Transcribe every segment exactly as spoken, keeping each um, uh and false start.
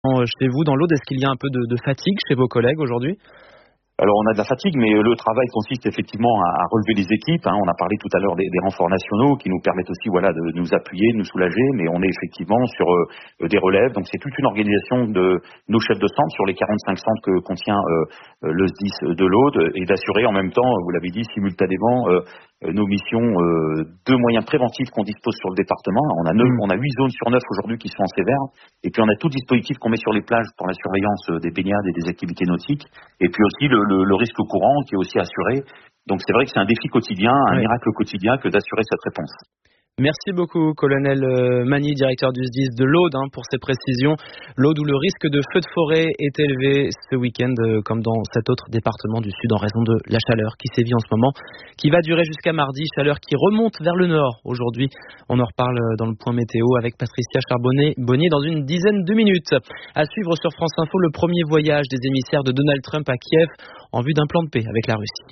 chez vous dans l'Aude. Est-ce qu'il y a un peu de, de fatigue chez vos collègues aujourd'hui ? Alors on a de la fatigue, mais le travail consiste effectivement à, à relever les équipes. Hein. On a parlé tout à l'heure des, des renforts nationaux qui nous permettent aussi voilà, de nous appuyer, de nous soulager, mais on est effectivement sur euh, des relèves. Donc c'est toute une organisation de nos chefs de centre sur les quarante-cinq centres que contient euh, le S D I S de l'Aude et d'assurer en même temps, vous l'avez dit, simultanément euh, nos missions euh, de moyens préventifs qu'on dispose sur le département. On a, neuf, mmh. on a huit zones sur neuf aujourd'hui qui sont en sévère. Et puis on a tout dispositif qu'on met sur les plages pour la surveillance des baignades et des activités nautiques. Et puis aussi le, le, le risque courant qui est aussi assuré. Donc c'est vrai que c'est un défi quotidien, un oui. miracle quotidien que d'assurer cette réponse. Merci beaucoup, colonel Magny, directeur du S D I S de l'Aude, hein, pour ces précisions. L'Aude où le risque de feu de forêt est élevé ce week-end, euh, comme dans cet autre département du Sud, en raison de la chaleur qui sévit en ce moment, qui va durer jusqu'à mardi. Chaleur qui remonte vers le nord aujourd'hui. On en reparle dans le point météo avec Patricia Charbonnet-Bonnier dans une dizaine de minutes. À suivre sur France Info, le premier voyage des émissaires de Donald Trump à Kiev en vue d'un plan de paix avec la Russie.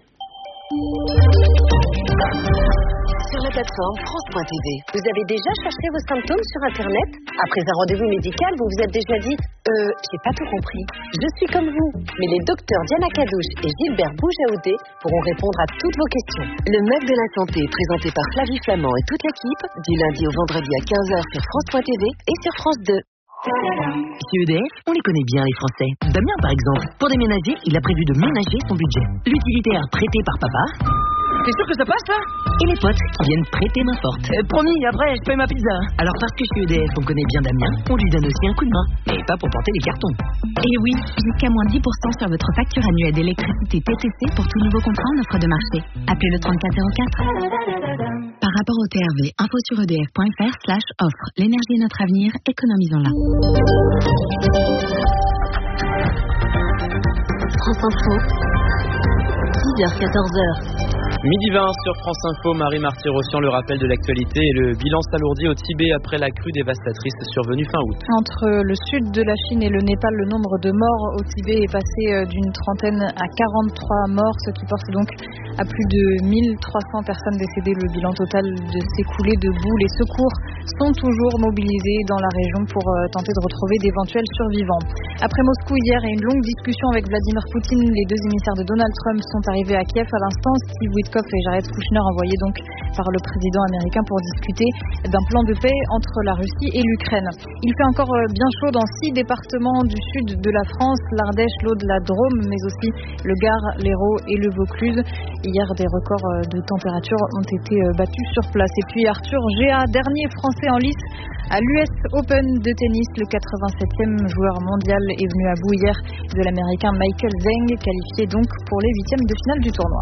Sur la plateforme France point T V, vous avez déjà cherché vos symptômes sur Internet ? Après un rendez-vous médical, vous vous êtes déjà dit « Euh, j'ai pas tout compris. Je suis comme vous ». Mais les docteurs Diana Cadouche et Gilbert Boujaoudé pourront répondre à toutes vos questions. Le Mug de la Santé, présenté par Flavie Flamand et toute l'équipe, du lundi au vendredi à quinze heures sur France point T V et sur France deux. Chez E D F, on les connaît bien les Français. Damien par exemple, pour déménager, il a prévu de ménager son budget. L'utilitaire prêté par papa. T'es sûr que ça passe là ? Et les potes qui viennent prêter main forte. euh, Promis, après je paye ma pizza. Alors parce que chez E D F on connaît bien Damien, on lui donne aussi un coup de main. Mais pas pour porter les cartons. Et oui, jusqu'à moins dix pour cent sur votre facture annuelle d'électricité T T C pour tout nouveau contrat en offre de marché. Appelez le trente-quatre zéro quatre. Par rapport au T R V, info sur edf.fr slash offre. L'énergie est notre avenir, économisons-la. France Info, dix heures quatorze heures. Midi vingt sur France Info, Marie Marty-Rossian, le rappel de l'actualité et le bilan s'alourdit au Tibet après la crue dévastatrice survenue fin août. Entre le sud de la Chine et le Népal, le nombre de morts au Tibet est passé d'une trentaine à quarante-trois morts, ce qui porte donc à plus de mille trois cents personnes décédées. Le bilan total de s'écouler debout. Les secours sont toujours mobilisés dans la région pour tenter de retrouver d'éventuels survivants. Après Moscou hier et une longue discussion avec Vladimir Poutine, les deux émissaires de Donald Trump sont arrivés à Kiev à l'instant. Steve Witkoff et Jared Kushner envoyés donc par le président américain pour discuter d'un plan de paix entre la Russie et l'Ukraine. Il fait encore bien chaud dans six départements du sud de la France, l'Ardèche, l'Aude, la Drôme, mais aussi le Gard, l'Hérault et le Vaucluse. Hier, des records de température ont été battus sur place. Et puis Arthur Géa, dernier Français en lice à l'U S Open de tennis, le quatre-vingt-septième joueur mondial est venu à bout hier de l'Américain Michael Zheng, qualifié donc pour les huitièmes de finale du tournoi.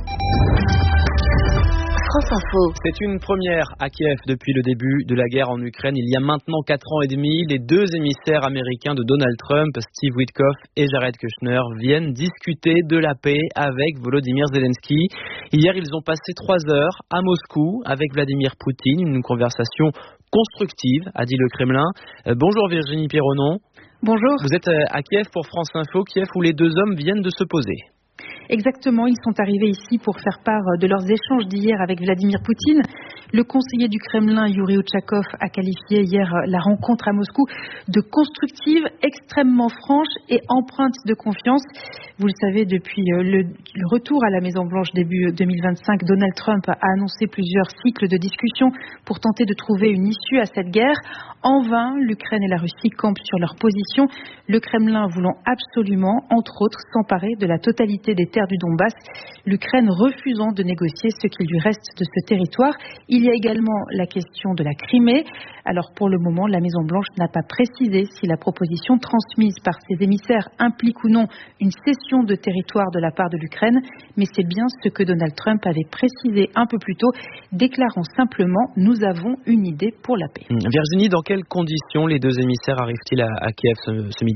France Info. C'est une première à Kiev depuis le début de la guerre en Ukraine. Il y a maintenant quatre ans et demi, les deux émissaires américains de Donald Trump, Steve Witkoff et Jared Kushner, viennent discuter de la paix avec Volodymyr Zelensky. Hier, ils ont passé trois heures à Moscou avec Vladimir Poutine, une conversation constructive, a dit le Kremlin. Euh, bonjour Virginie Pironon. Bonjour. Vous êtes à Kiev pour France Info, Kiev où les deux hommes viennent de se poser. Exactement, ils sont arrivés ici pour faire part de leurs échanges d'hier avec Vladimir Poutine. Le conseiller du Kremlin, Yuri Uchakov, a qualifié hier la rencontre à Moscou de constructive, extrêmement franche et empreinte de confiance. Vous le savez, depuis le, le retour à la Maison-Blanche début deux mille vingt-cinq, Donald Trump a annoncé plusieurs cycles de discussions pour tenter de trouver une issue à cette guerre. En vain, l'Ukraine et la Russie campent sur leur position, le Kremlin voulant absolument, entre autres, s'emparer de la totalité des terres du Donbass, l'Ukraine refusant de négocier ce qu'il lui reste de ce territoire. Il y a également la question de la Crimée. Alors pour le moment, la Maison-Blanche n'a pas précisé si la proposition transmise par ses émissaires implique ou non une cession de territoire de la part de l'Ukraine, mais c'est bien ce que Donald Trump avait précisé un peu plus tôt, déclarant simplement « Nous avons une idée pour la paix ». Virginie, dans quelles conditions les deux émissaires arrivent-ils à, à Kiev ce, ce midi ?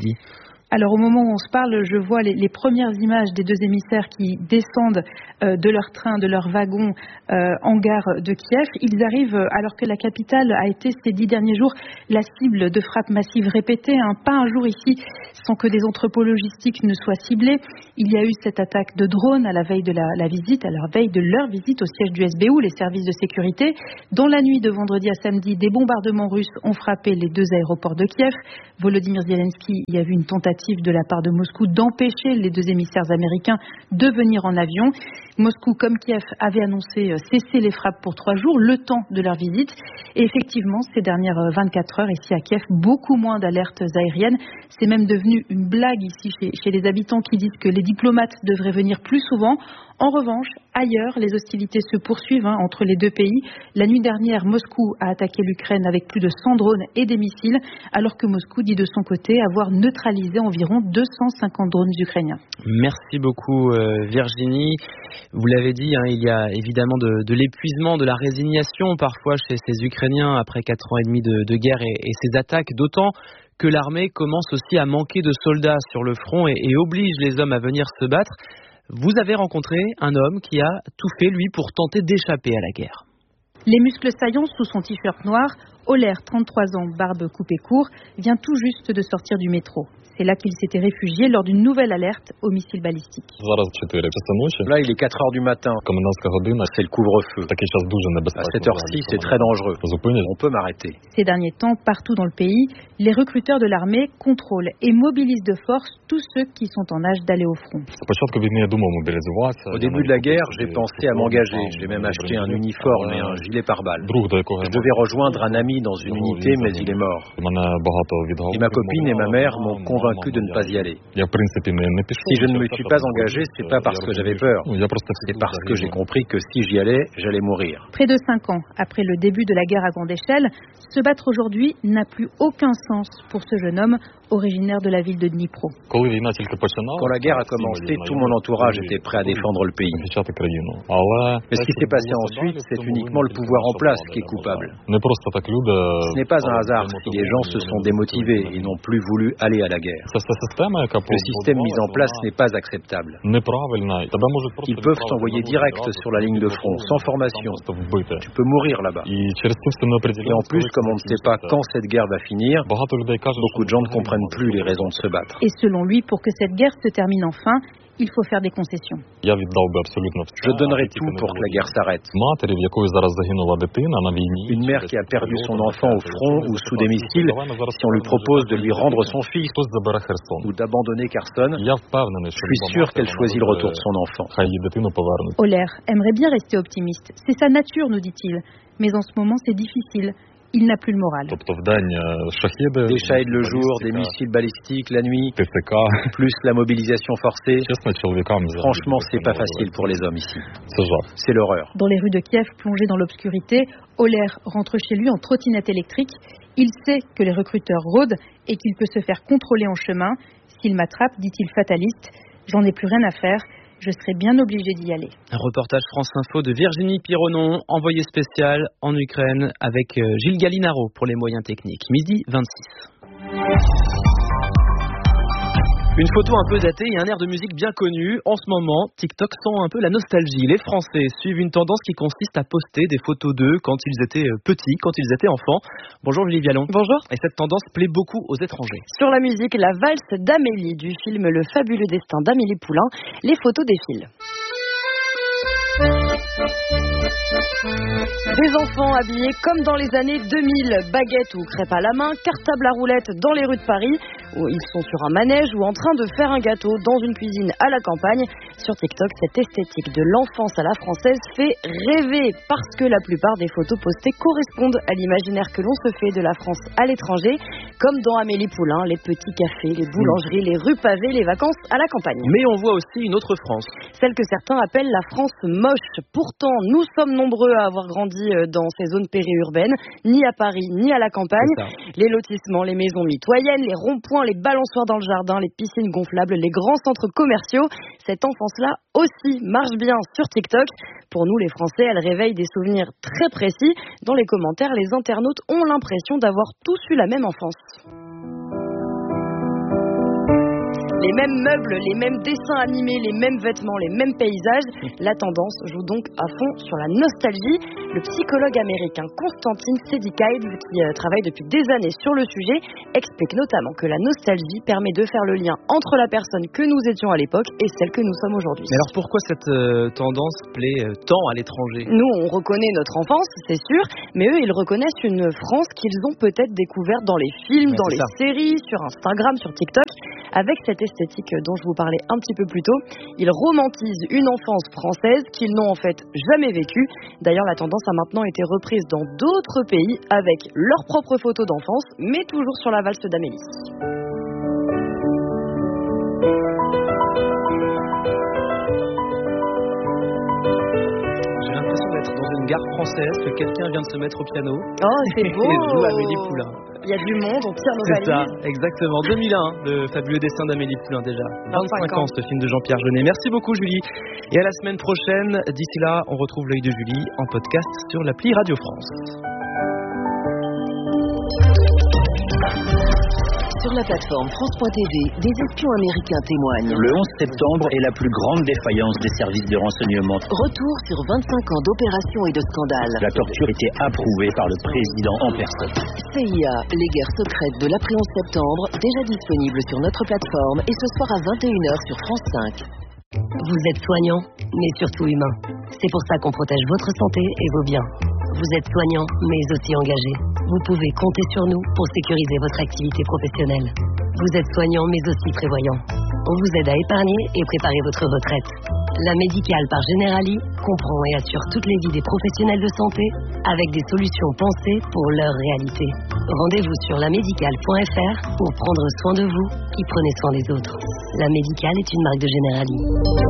Alors au moment où on se parle, je vois les, les premières images des deux émissaires qui descendent euh, de leur train, de leur wagon euh, en gare de Kiev. Ils arrivent euh, alors que la capitale a été ces dix derniers jours la cible de frappes massives répétées. Hein. Pas un jour ici sans que des entrepôts logistiques ne soient ciblés. Il y a eu cette attaque de drone à la veille de la, la visite, à la veille de leur visite au siège du S B U, les services de sécurité. Dans la nuit de vendredi à samedi, des bombardements russes ont frappé les deux aéroports de Kiev. Volodymyr Zelensky y a vu une tentative de la part de Moscou d'empêcher les deux émissaires américains de venir en avion. Moscou, comme Kiev, avait annoncé cesser les frappes pour trois jours, le temps de leur visite. Et effectivement, ces dernières vingt-quatre heures, ici à Kiev, beaucoup moins d'alertes aériennes. C'est même devenu une blague ici chez, chez les habitants qui disent que les diplomates devraient venir plus souvent. En revanche, ailleurs, les hostilités se poursuivent hein, entre les deux pays. La nuit dernière, Moscou a attaqué l'Ukraine avec plus de cent drones et des missiles, alors que Moscou dit de son côté avoir neutralisé environ deux cent cinquante drones ukrainiens. Merci beaucoup euh, Virginie. Vous l'avez dit, hein, il y a évidemment de, de l'épuisement, de la résignation parfois chez ces Ukrainiens après quatre ans et demi de, de guerre et, et ces attaques, d'autant que l'armée commence aussi à manquer de soldats sur le front et, et oblige les hommes à venir se battre. Vous avez rencontré un homme qui a tout fait, lui, pour tenter d'échapper à la guerre. Les muscles saillants sous son t-shirt noir, Oler, trente-trois ans, barbe coupée court, vient tout juste de sortir du métro. C'est là qu'il s'était réfugié lors d'une nouvelle alerte au missile balistique. Là, il est quatre heures du matin. C'est le couvre-feu. À cette heure-ci, c'est très dangereux. On peut m'arrêter. Ces derniers temps, partout dans le pays, les recruteurs de l'armée contrôlent et mobilisent de force tous ceux qui sont en âge d'aller au front. Au début de la guerre, j'ai pensé à m'engager. J'ai même acheté un uniforme et un gilet pare-balles. Je devais rejoindre un ami dans une unité, mais il est mort. Et ma copine et ma mère m'ont convaincu de ne pas y aller. Si je ne me suis pas engagé, c'est pas parce que j'avais peur, c'est parce que j'ai compris que si j'y allais, j'allais mourir. Près de cinq ans après le début de la guerre à grande échelle, se battre aujourd'hui n'a plus aucun sens pour ce jeune homme originaire de la ville de Dnipro. Quand la guerre a commencé, tout mon entourage était prêt à défendre le pays. Mais ce qui s'est passé ensuite, c'est uniquement le pouvoir en place qui est coupable. Ce n'est pas un hasard si les gens se sont démotivés et n'ont plus voulu aller à la guerre. Le système mis en place n'est pas acceptable. Ils peuvent t'envoyer direct sur la ligne de front, sans formation. Tu peux mourir là-bas. Et en plus, comme on ne sait pas quand cette guerre va finir, beaucoup de gens ne comprennent plus les raisons de se battre. Et selon lui, pour que cette guerre se termine enfin, il faut faire des concessions. Je donnerai tout pour que la guerre s'arrête. Une mère qui a perdu son enfant au front ou sous des missiles, si on lui propose de lui rendre son fils ou d'abandonner Kherson, je suis sûr qu'elle choisit le retour de son enfant. Oler aimerait bien rester optimiste. C'est sa nature, nous dit-il. Mais en ce moment, c'est difficile. Il n'a plus le moral. Des shaheds le jour, des missiles balistiques la nuit, plus la mobilisation forcée. Franchement, c'est pas facile pour les hommes ici. C'est l'horreur. Dans les rues de Kiev, plongées dans l'obscurité, Oler rentre chez lui en trottinette électrique. Il sait que les recruteurs rôdent et qu'il peut se faire contrôler en chemin. S'il m'attrape, dit-il fataliste, j'en ai plus rien à faire. Je serais bien obligé d'y aller. Un reportage France Info de Virginie Pironon, envoyée spéciale en Ukraine avec Gilles Gallinaro pour les moyens techniques. Midi vingt-six. Une photo un peu datée et un air de musique bien connu. En ce moment, TikTok sent un peu la nostalgie. Les Français suivent une tendance qui consiste à poster des photos d'eux quand ils étaient petits, quand ils étaient enfants. Bonjour Julie Vialon. Bonjour. Et cette tendance plaît beaucoup aux étrangers. Sur la musique, la valse d'Amélie du film Le fabuleux destin d'Amélie Poulain, les photos défilent. Des enfants habillés comme dans les années deux mille, baguettes ou crêpes à la main, cartable à roulettes dans les rues de Paris, où ils sont sur un manège ou en train de faire un gâteau dans une cuisine à la campagne. Sur TikTok, cette esthétique de l'enfance à la française fait rêver parce que la plupart des photos postées correspondent à l'imaginaire que l'on se fait de la France à l'étranger, comme dans Amélie Poulain, les petits cafés, les boulangeries, les rues pavées, les vacances à la campagne. Mais on voit aussi une autre France. Celle que certains appellent la France moche. Pourtant, nous sommes nombreux à avoir grandi dans ces zones périurbaines, ni à Paris, ni à la campagne. Les lotissements, les maisons mitoyennes, les ronds-points, les balançoires dans le jardin, les piscines gonflables, les grands centres commerciaux. Cette enfance-là aussi marche bien sur TikTok. Pour nous, les Français, elle réveille des souvenirs très précis. Dans les commentaires, les internautes ont l'impression d'avoir tous eu la même enfance. Les mêmes meubles, les mêmes dessins animés, les mêmes vêtements, les mêmes paysages. La tendance joue donc à fond sur la nostalgie. Le psychologue américain Constantin Sedikide, qui euh, travaille depuis des années sur le sujet, explique notamment que la nostalgie permet de faire le lien entre la personne que nous étions à l'époque et celle que nous sommes aujourd'hui. Mais alors pourquoi cette euh, tendance plaît euh, tant à l'étranger ? Nous, on reconnaît notre enfance, c'est sûr, mais eux, ils reconnaissent une France qu'ils ont peut-être découverte dans les films, ouais, dans les ça. séries, sur Instagram, sur TikTok. Avec cette esthétique dont je vous parlais un petit peu plus tôt, ils romantisent une enfance française qu'ils n'ont en fait jamais vécue. D'ailleurs, la tendance a maintenant été reprise dans d'autres pays avec leurs propres photos d'enfance, mais toujours sur la valse d'Amélie. J'ai l'impression d'être dans une gare française, que quelqu'un vient de se mettre au piano. Oh, c'est beau. Et joue Amélie Poulain. Il y a du monde, on tire nos C'est valises. ça, exactement. deux mille un, le fabuleux dessin d'Amélie Poulain déjà. vingt-cinq ans, ce film de Jean-Pierre Jeunet. Merci beaucoup Julie. Et à la semaine prochaine. D'ici là, on retrouve l'œil de Julie en podcast sur l'appli Radio France. Sur la plateforme France point T V, des espions américains témoignent. Le onze septembre est la plus grande défaillance des services de renseignement. Retour sur vingt-cinq ans d'opérations et de scandales. La torture était approuvée par le président en personne. C I A, les guerres secrètes de l'après onze septembre, déjà disponibles sur notre plateforme et ce soir à vingt et une heures sur France cinq. Vous êtes soignant, mais surtout humain. C'est pour ça qu'on protège votre santé et vos biens. Vous êtes soignant, mais aussi engagé. Vous pouvez compter sur nous pour sécuriser votre activité professionnelle. Vous êtes soignant, mais aussi prévoyant. On vous aide à épargner et préparer votre retraite. La Médicale par Generali comprend et assure toutes les vies des professionnels de santé avec des solutions pensées pour leur réalité. Rendez-vous sur la médicale point f r pour prendre soin de vous qui prenez soin des autres. La Médicale est une marque de Generali.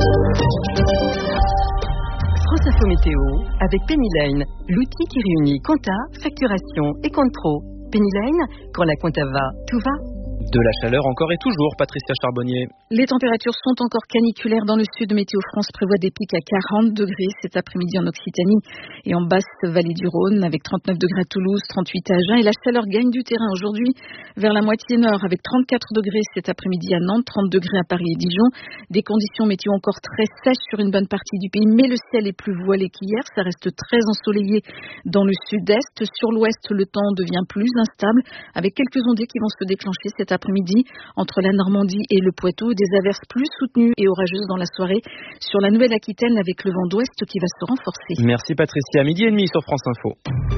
France Info Météo avec Pennyline, l'outil qui réunit compta, facturation et compte pro. Pennyline, quand la compta va, tout va. De la chaleur encore et toujours, Patricia Charbonnier. Les températures sont encore caniculaires dans le sud. Météo France prévoit des pics à quarante degrés cet après-midi en Occitanie et en basse vallée du Rhône avec trente-neuf degrés à Toulouse, trente-huit à Agen. Et la chaleur gagne du terrain aujourd'hui vers la moitié nord avec trente-quatre degrés cet après-midi à Nantes, trente degrés à Paris et Dijon. Des conditions météo encore très sèches sur une bonne partie du pays, mais le ciel est plus voilé qu'hier. Ça reste très ensoleillé dans le sud-est. Sur l'ouest, le temps devient plus instable avec quelques ondées qui vont se déclencher cet après-midi entre la Normandie et le Poitou. Des averses plus soutenues et orageuses dans la soirée sur la Nouvelle-Aquitaine avec le vent d'ouest qui va se renforcer. Merci Patricia. Midi et demi sur France Info.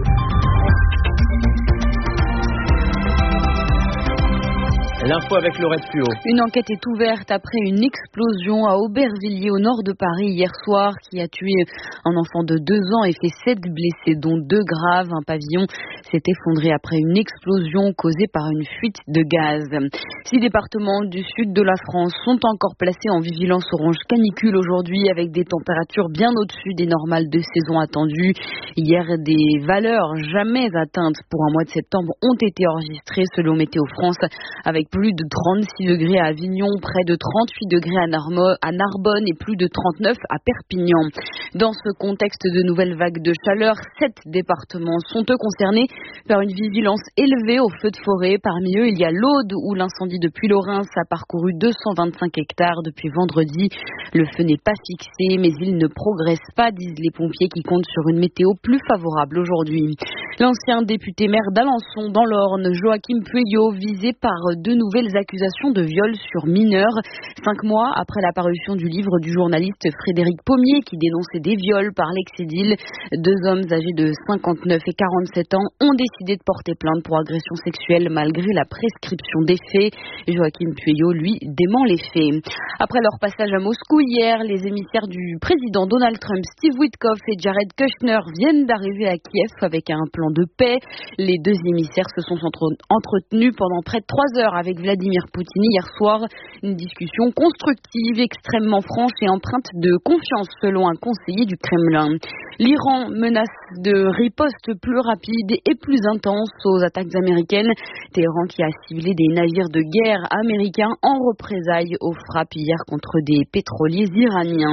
L'info avec Laurette Puot. Une enquête est ouverte après une explosion à Aubervilliers au nord de Paris hier soir qui a tué un enfant de deux ans et fait sept blessés dont deux graves. Un pavillon s'est effondré après une explosion causée par une fuite de gaz. Six départements du sud de la France sont encore placés en vigilance orange canicule aujourd'hui avec des températures bien au-dessus des normales de saison attendues. Hier, des valeurs jamais atteintes pour un mois de septembre ont été enregistrées selon Météo France avec plus de trente-six degrés à Avignon, près de trente-huit degrés à, Narmo, à Narbonne et plus de trente-neuf à Perpignan. Dans ce contexte de nouvelles vagues de chaleur, sept départements sont eux concernés par une vigilance élevée aux feux de forêt. Parmi eux, il y a l'Aude où l'incendie de Puylaurens a parcouru deux cent vingt-cinq hectares depuis vendredi. Le feu n'est pas fixé, mais il ne progresse pas, disent les pompiers qui comptent sur une météo plus favorable aujourd'hui. L'ancien député maire d'Alençon dans l'Orne, Joachim Pueyo, visé par deux nouvelles accusations de viol sur mineurs. Cinq mois après la parution du livre du journaliste Frédéric Pommier qui dénonçait des viols par l'ex-édile, deux hommes âgés de cinquante-neuf et quarante-sept ans ont décidé de porter plainte pour agression sexuelle malgré la prescription des faits. Joachim Pueyo, lui, dément les faits. Après leur passage à Moscou hier, les émissaires du président Donald Trump, Steve Witkoff et Jared Kushner viennent d'arriver à Kiev avec un plan de paix. Les deux émissaires se sont entretenus pendant près de trois heures avec Vladimir Poutine hier soir. Une discussion constructive, extrêmement franche et empreinte de confiance selon un conseiller du Kremlin. L'Iran menace de riposte plus rapide et plus intense aux attaques américaines. Téhéran qui a ciblé des navires de guerre américains en représailles aux frappes hier contre des pétroliers iraniens.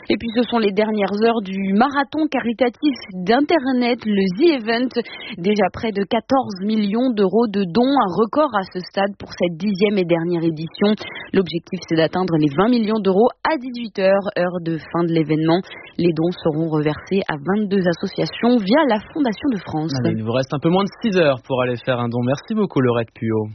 Et puis ce sont les dernières heures du marathon caritatif d'Internet, le The Event. Déjà près de quatorze millions d'euros de dons, un record à ce stade pour cette dixième et dernière édition. L'objectif, c'est d'atteindre les vingt millions d'euros à dix-huit heures, heure de fin de l'événement. Les dons seront reversés à vingt-deux associations via la Fondation de France. Allez, il vous reste un peu moins de six heures pour aller faire un don. Merci beaucoup, Laurette Puot.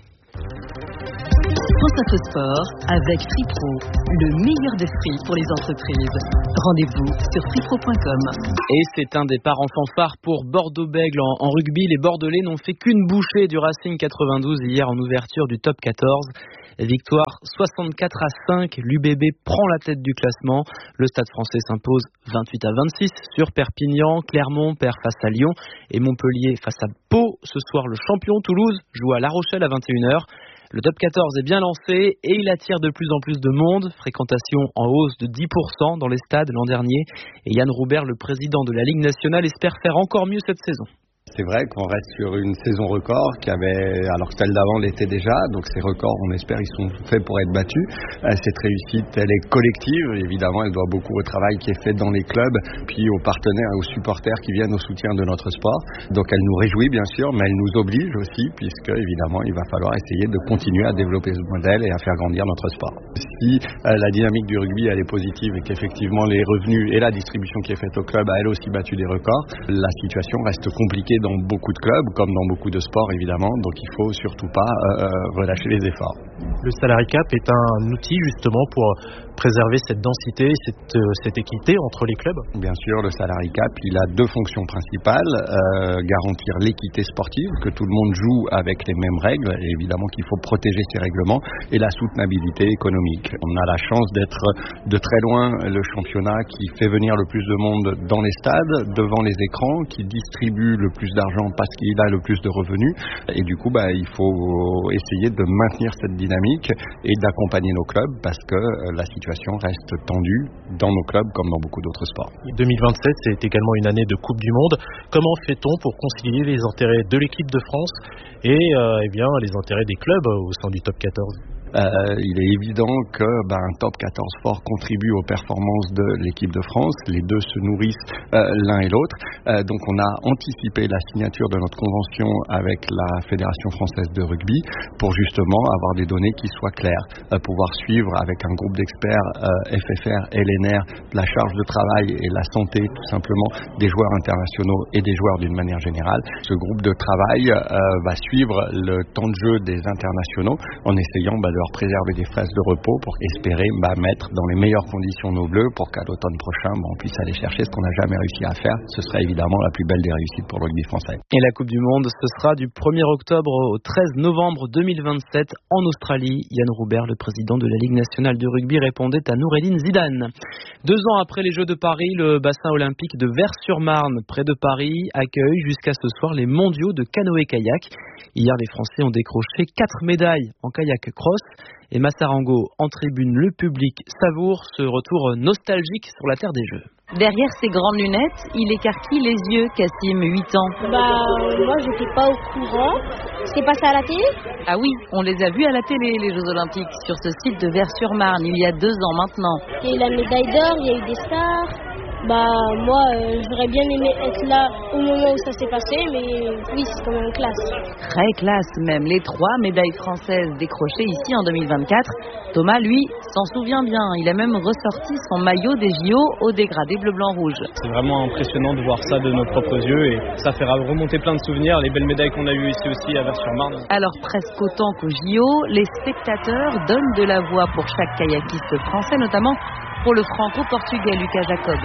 France Info Sport avec Free-Pro, le meilleur des prix pour les entreprises. Rendez-vous sur free pro point com. Et c'est un départ en fanfare pour Bordeaux-Bègles en, en rugby. Les Bordelais n'ont fait qu'une bouchée du Racing quatre-vingt-douze hier en ouverture du top quatorze. Victoire soixante-quatre à cinq, l'U B B prend la tête du classement. Le Stade Français s'impose vingt-huit à vingt-six sur Perpignan. Clermont perd face à Lyon et Montpellier face à Pau. Ce soir, le champion Toulouse joue à La Rochelle à vingt et une heures. Le top quatorze est bien lancé et il attire de plus en plus de monde. Fréquentation en hausse de dix pour cent dans les stades l'an dernier. Et Yann Roubert, le président de la Ligue nationale, espère faire encore mieux cette saison. C'est vrai qu'on reste sur une saison record qui avait, alors que celle d'avant l'était déjà, donc ces records, on espère, ils sont faits pour être battus. Cette réussite, elle est collective, évidemment, elle doit beaucoup au travail qui est fait dans les clubs, puis aux partenaires et aux supporters qui viennent au soutien de notre sport. Donc elle nous réjouit bien sûr, mais elle nous oblige aussi, puisque évidemment, il va falloir essayer de continuer à développer ce modèle et à faire grandir notre sport. Si euh, la dynamique du rugby, elle est positive et qu'effectivement les revenus et la distribution qui est faite au club a elle aussi battu des records, la situation reste compliquée dans beaucoup de clubs, comme dans beaucoup de sports évidemment, donc il faut surtout pas euh, relâcher les efforts. Le salary cap est un outil justement pour préserver cette densité, cette, euh, cette équité entre les clubs. Bien sûr, le salary cap, il a deux fonctions principales, euh, garantir l'équité sportive, que tout le monde joue avec les mêmes règles, et évidemment qu'il faut protéger ces règlements, et la soutenabilité économique. On a la chance d'être de très loin le championnat qui fait venir le plus de monde dans les stades, devant les écrans, qui distribue le plus d'argent parce qu'il a le plus de revenus, et du coup bah, il faut essayer de maintenir cette dynamique et d'accompagner nos clubs parce que euh, la situation reste tendue dans nos clubs comme dans beaucoup d'autres sports. deux mille vingt-sept, c'est également une année de Coupe du Monde. Comment fait-on pour concilier les intérêts de l'équipe de France et euh, eh bien, les intérêts des clubs au sein du top quatorze ? Euh, il est évident que ben, un top quatorze fort contribue aux performances de l'équipe de France. Les deux se nourrissent euh, l'un et l'autre. Euh, donc on a anticipé la signature de notre convention avec la Fédération française de rugby pour justement avoir des données qui soient claires, euh, pouvoir suivre avec un groupe d'experts euh, F F R, L N R, la charge de travail et la santé tout simplement des joueurs internationaux et des joueurs d'une manière générale. Ce groupe de travail euh, va suivre le temps de jeu des internationaux en essayant bah, de leur préserver des phases de repos pour espérer bah, mettre dans les meilleures conditions nos bleus pour qu'à l'automne prochain bah, on puisse aller chercher ce qu'on n'a jamais réussi à faire. Ce serait évidemment la plus belle des réussites pour le rugby français. Et la Coupe du Monde, ce sera du premier octobre au treize novembre deux mille vingt-sept en Australie. Yann Roubert, le président de la Ligue nationale de rugby, répondait à Noureddine Zidane. Deux ans après les Jeux de Paris, le bassin olympique de Vers-sur-Marne, près de Paris, accueille jusqu'à ce soir les mondiaux de canoë-kayak. Hier, les Français ont décroché quatre médailles en kayak cross. Et Massarango en tribune, le public savoure ce retour nostalgique sur la terre des Jeux. Derrière ses grandes lunettes, il écarquille les yeux, Cassim, huit ans. Bah, moi, j'étais pas au courant. C'est passé à la télé ? Ah oui, on les a vus à la télé, les Jeux Olympiques, sur ce site de Vers-sur-Marne, il y a deux ans maintenant. Il y a eu la médaille d'or, il y a eu des stars. Bah, moi, euh, j'aurais bien aimé être là au moment où ça s'est passé, mais oui, c'est quand même classe. Très classe même, les trois médailles françaises décrochées ici en deux mille vingt-quatre. Thomas, lui, s'en souvient bien. Il a même ressorti son maillot des J O au dégradé bleu-blanc-rouge. C'est vraiment impressionnant de voir ça de nos propres yeux et ça fait remonter plein de souvenirs, les belles médailles qu'on a eues ici aussi à Vers-sur-Marne. Alors presque autant qu'au J O, les spectateurs donnent de la voix pour chaque kayakiste français, notamment pour le franco-portugais Lucas Jacob.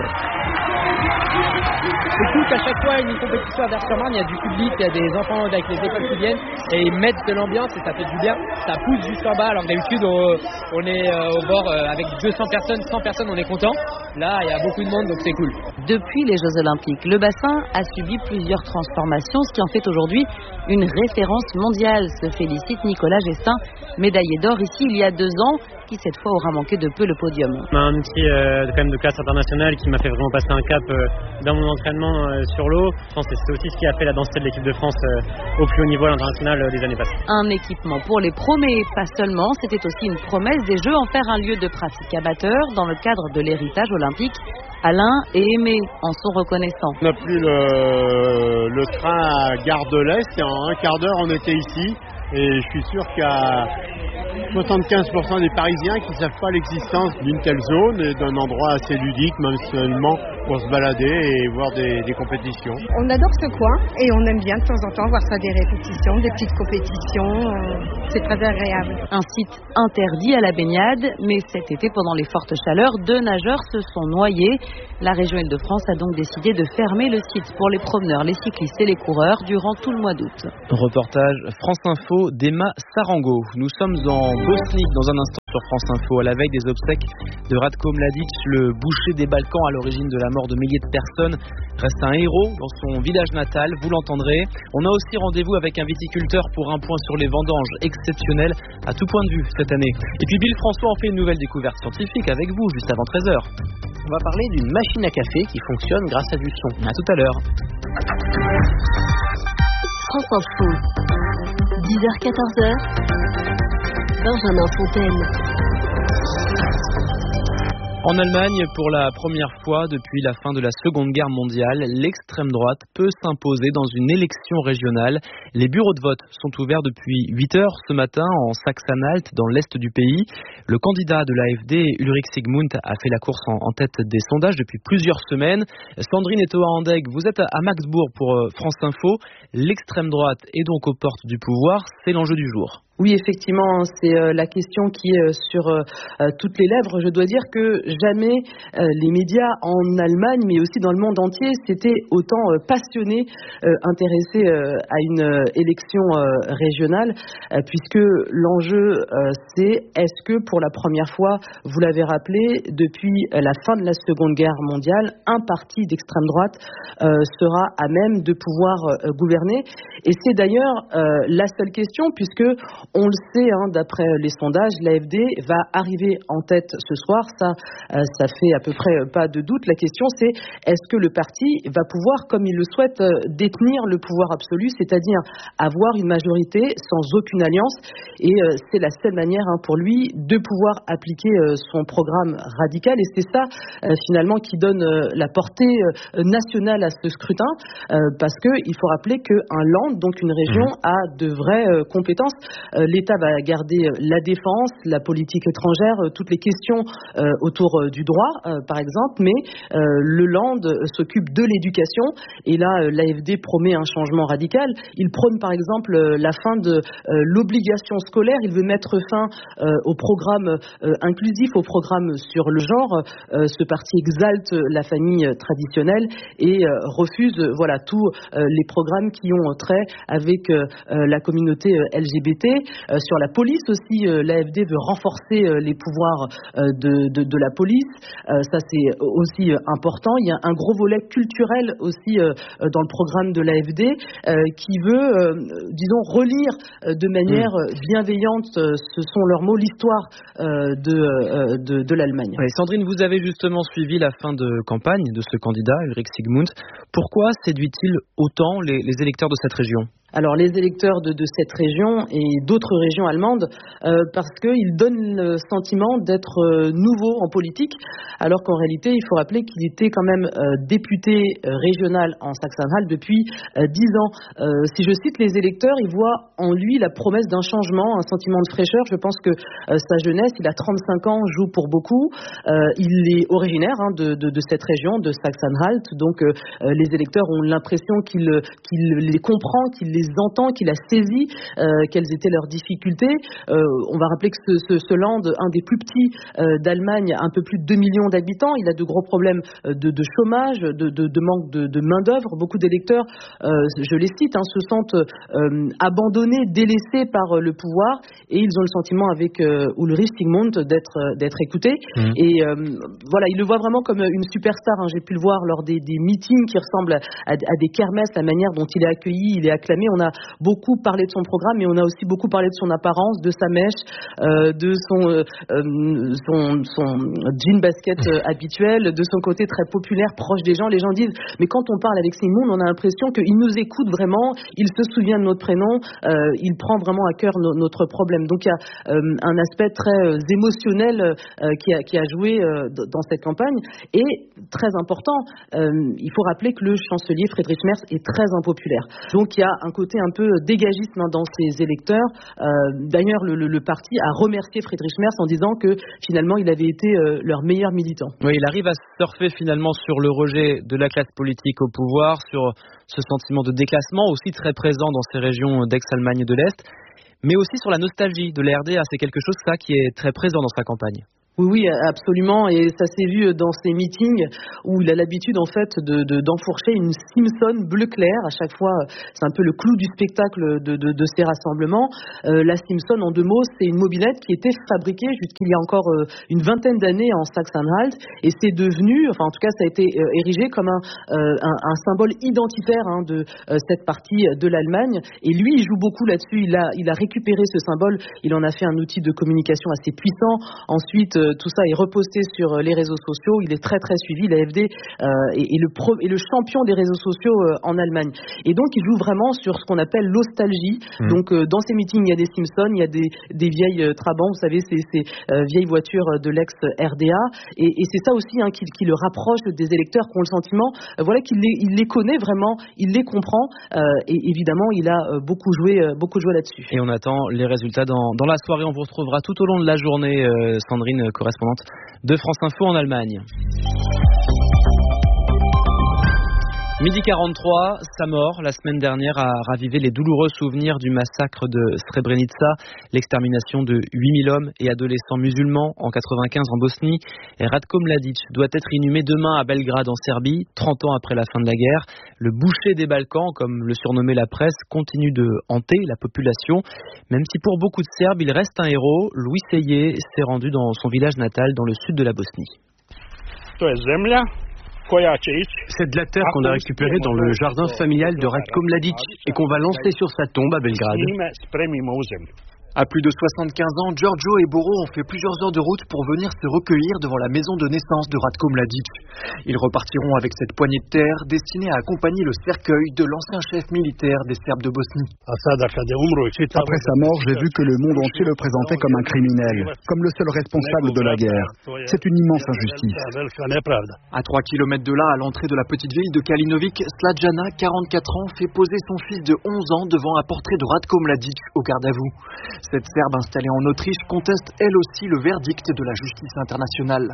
Écoute, à chaque fois, une compétition à Vers-sur-Marne, il y a du public, il y a des enfants avec les écoles qui viennent et ils mettent de l'ambiance et ça fait du bien. Ça pousse jusqu'en bas, alors d'habitude, on, on est au bord avec deux cents personnes, cent personnes, on est content. Là, il y a beaucoup de monde, donc c'est cool. Depuis les Jeux Olympiques, le bassin a subi plusieurs transformations, ce qui en fait aujourd'hui une référence mondiale, se félicite Nicolas Gestin, médaillé d'or ici il y a deux ans, qui cette fois aura manqué de peu le podium. On a un outil euh, quand même de classe internationale qui m'a fait vraiment passer un cap euh, dans mon entraînement euh, sur l'eau. Je pense que c'est aussi ce qui a fait la densité de l'équipe de France euh, au plus haut niveau à l'international euh, des années passées. Un équipement pour les pros, mais pas seulement. C'était aussi une promesse des Jeux, en faire un lieu de pratique amateur dans le cadre de l'héritage olympique. olympiques. Alain et Aimé en sont reconnaissants. On a pris le, le train à Gare de l'Est et en un quart d'heure on était ici. Et je suis sûr qu'il y a soixante-quinze pour cent des Parisiens qui ne savent pas l'existence d'une telle zone et d'un endroit assez ludique, même seulement pour se balader et voir des, des compétitions. On adore ce coin et on aime bien de temps en temps voir ça, des répétitions, des petites compétitions. Euh, c'est très agréable. Un site interdit à la baignade, mais cet été, pendant les fortes chaleurs, deux nageurs se sont noyés. La région Île-de-France a donc décidé de fermer le site pour les promeneurs, les cyclistes et les coureurs durant tout le mois d'août. Reportage France Info d'Emma Sarango. Nous sommes en Bosnie dans un instant sur France Info, à la veille des obsèques de Ratko Mladic, le boucher des Balkans à l'origine de la mort de milliers de personnes, reste un héros dans son village natal, vous l'entendrez. On a aussi rendez-vous avec un viticulteur pour un point sur les vendanges exceptionnelles à tout point de vue cette année. Et puis Bill François en fait une nouvelle découverte scientifique avec vous juste avant treize heures. On va parler d'une machine à café qui fonctionne grâce à du son. À tout à l'heure. France Info, dix heures quatorze heures, Benjamin Fontaine. En Allemagne, pour la première fois depuis la fin de la Seconde Guerre mondiale, l'extrême droite peut s'imposer dans une élection régionale. Les bureaux de vote sont ouverts depuis huit heures ce matin en Sachsen-Anhalt, dans l'est du pays. Le candidat de l'A F D, Ulrich Sigmund, a fait la course en, en tête des sondages depuis plusieurs semaines. Sandrine et Toa Andeg, vous êtes à Maxbourg pour France Info. L'extrême droite est donc aux portes du pouvoir, c'est l'enjeu du jour. Oui, effectivement, c'est euh, la question qui est euh, sur euh, toutes les lèvres. Je dois dire que jamais euh, les médias en Allemagne, mais aussi dans le monde entier, s'étaient autant euh, passionnés, euh, intéressés euh, à une euh, élection euh, régionale, euh, puisque l'enjeu, euh, c'est est-ce que pour la première fois, vous l'avez rappelé, depuis la fin de la Seconde Guerre mondiale, un parti d'extrême droite euh, sera à même de pouvoir euh, gouverner. Et c'est d'ailleurs euh, la seule question, puisque on le sait, hein, d'après les sondages, l'A F D va arriver en tête ce soir. Ça, euh, ça fait à peu près pas de doute. La question, c'est est-ce que le parti va pouvoir, comme il le souhaite, euh, détenir le pouvoir absolu, c'est-à-dire avoir une majorité sans aucune alliance. Et euh, c'est la seule manière, hein, pour lui de pouvoir appliquer euh, son programme radical. Et c'est ça, euh, finalement, qui donne euh, la portée euh, nationale à ce scrutin, euh, parce qu'il faut rappeler qu'un land, donc une région, a de vraies euh, compétences. L'État va garder la défense, la politique étrangère, toutes les questions euh, autour du droit, euh, par exemple, mais euh, le Land s'occupe de l'éducation. Et là, euh, l'A F D promet un changement radical. Il prône, par exemple, euh, la fin de euh, l'obligation scolaire. Il veut mettre fin euh, au programme euh, inclusif, au programme sur le genre. Euh, ce parti exalte la famille traditionnelle et euh, refuse, euh, voilà, tous euh, les programmes qui ont trait avec euh, la communauté L G B T. Euh, sur la police aussi, euh, l'A F D veut renforcer euh, les pouvoirs euh, de, de, de la police. Euh, ça, c'est aussi euh, important. Il y a un gros volet culturel aussi euh, dans le programme de l'A F D euh, qui veut, euh, disons, relire euh, de manière mmh. bienveillante, euh, ce sont leurs mots, l'histoire euh, de, euh, de, de l'Allemagne. Ouais, Sandrine, vous avez justement suivi la fin de campagne de ce candidat, Ulrich Sigmund. Pourquoi séduit-il autant les, les électeurs de cette région ? Alors les électeurs de, de cette région et d'autres régions allemandes, euh, parce qu'ils donnent le sentiment d'être euh, nouveaux en politique, alors qu'en réalité, il faut rappeler qu'il était quand même euh, député euh, régional en Sachsen-Anhalt depuis euh, dix ans. Euh, si je cite les électeurs, ils voient en lui la promesse d'un changement, un sentiment de fraîcheur. Je pense que euh, sa jeunesse, il a trente-cinq ans, joue pour beaucoup. Euh, il est originaire, hein, de, de, de cette région, de Sachsen-Anhalt, donc euh, les électeurs ont l'impression qu'il, qu'il les comprend, qu'il les entend, qu'il a saisi euh, quelles étaient leurs difficultés. Euh, on va rappeler que ce, ce, ce land, un des plus petits euh, d'Allemagne, un peu plus de deux millions d'habitants, il a de gros problèmes de, de chômage, de, de, de manque de, de main-d'œuvre. Beaucoup d'électeurs, euh, je les cite, hein, se sentent euh, abandonnés, délaissés par le pouvoir, et ils ont le sentiment avec euh, Ulrich Sigmund d'être, d'être écoutés. Mmh. Et euh, voilà, ils le voient vraiment comme une superstar. Hein. J'ai pu le voir lors des, des meetings qui ressemblent à, à, à des kermesses, la manière dont il est accueilli, il est acclamé. On a beaucoup parlé de son programme, mais on a aussi beaucoup parlé de son apparence, de sa mèche, euh, de son, euh, son, son jean basket euh, habituel, de son côté très populaire, proche des gens. Les gens disent, mais quand on parle avec Sean Moon, on a l'impression qu'il nous écoute vraiment, il se souvient de notre prénom, euh, il prend vraiment à cœur no, notre problème. Donc il y a euh, un aspect très euh, émotionnel euh, qui, a, qui a joué euh, dans cette campagne. Et très important, euh, il faut rappeler que le chancelier Friedrich Merz est très impopulaire. Donc il y a un côté un peu dégagiste hein, dans ses électeurs. Euh, d'ailleurs, le, le, le parti a remercié Friedrich Merz en disant que finalement il avait été euh, leur meilleur militant. Oui, il arrive à surfer finalement sur le rejet de la classe politique au pouvoir, sur ce sentiment de déclassement aussi très présent dans ces régions d'ex-Allemagne de l'Est, mais aussi sur la nostalgie de la R D A. C'est quelque chose ça qui est très présent dans sa campagne. Oui, oui, absolument, et ça s'est vu dans ses meetings où il a l'habitude en fait de, de, d'enfourcher une Simpson bleu clair. À chaque fois, c'est un peu le clou du spectacle de, de, de ces rassemblements. Euh, la Simpson, en deux mots, c'est une mobilette qui était fabriquée jusqu'il y a encore euh, une vingtaine d'années en Saxe-Anhalt, et c'est devenu, enfin en tout cas, ça a été euh, érigé comme un, euh, un, un symbole identitaire hein, de euh, cette partie de l'Allemagne. Et lui, il joue beaucoup là-dessus. Il a, il a récupéré ce symbole. Il en a fait un outil de communication assez puissant. Ensuite, tout ça est reposté sur les réseaux sociaux. Il est très très suivi. La A F D euh, est, est, le pro, est le champion des réseaux sociaux euh, en Allemagne. Et donc il joue vraiment sur ce qu'on appelle l'ostalgie. Mmh. Donc euh, dans ces meetings, il y a des Simpsons, il y a des, des vieilles euh, Trabant, vous savez, ces, ces euh, vieilles voitures de l'ex-R D A. Et, et c'est ça aussi hein, qui, qui le rapproche des électeurs qui ont le sentiment, euh, voilà, qu'il les, il les connaît vraiment, il les comprend. Euh, et évidemment, il a euh, beaucoup joué, euh, beaucoup joué là-dessus. Et on attend les résultats dans, dans la soirée. On vous retrouvera tout au long de la journée, euh, Sandrine, correspondante de France Info en Allemagne. Midi quarante-trois, sa mort la semaine dernière a ravivé les douloureux souvenirs du massacre de Srebrenica, l'extermination de huit mille hommes et adolescents musulmans en quatre-vingt-quinze en Bosnie. Et Ratko Mladic doit être inhumé demain à Belgrade en Serbie, trente ans après la fin de la guerre. Le boucher des Balkans, comme le surnommait la presse, continue de hanter la population. Même si pour beaucoup de Serbes, il reste un héros, Louis Seillet s'est rendu dans son village natal dans le sud de la Bosnie. C'est de la terre qu'on a récupérée dans le jardin familial de Ratko Mladic et qu'on va lancer sur sa tombe à Belgrade. À plus de soixante-quinze ans, Giorgio et Boro ont fait plusieurs heures de route pour venir se recueillir devant la maison de naissance de Ratko Mladic. Ils repartiront avec cette poignée de terre destinée à accompagner le cercueil de l'ancien chef militaire des Serbes de Bosnie. Après sa mort, j'ai vu que le monde entier le présentait comme un criminel, comme le seul responsable de la guerre. C'est une immense injustice. À trois kilomètres de là, à l'entrée de la petite ville de Kalinovic, Slađana, quarante-quatre ans, fait poser son fils de onze ans devant un portrait de Ratko Mladic au garde à vous. Cette Serbe installée en Autriche conteste elle aussi le verdict de la justice internationale.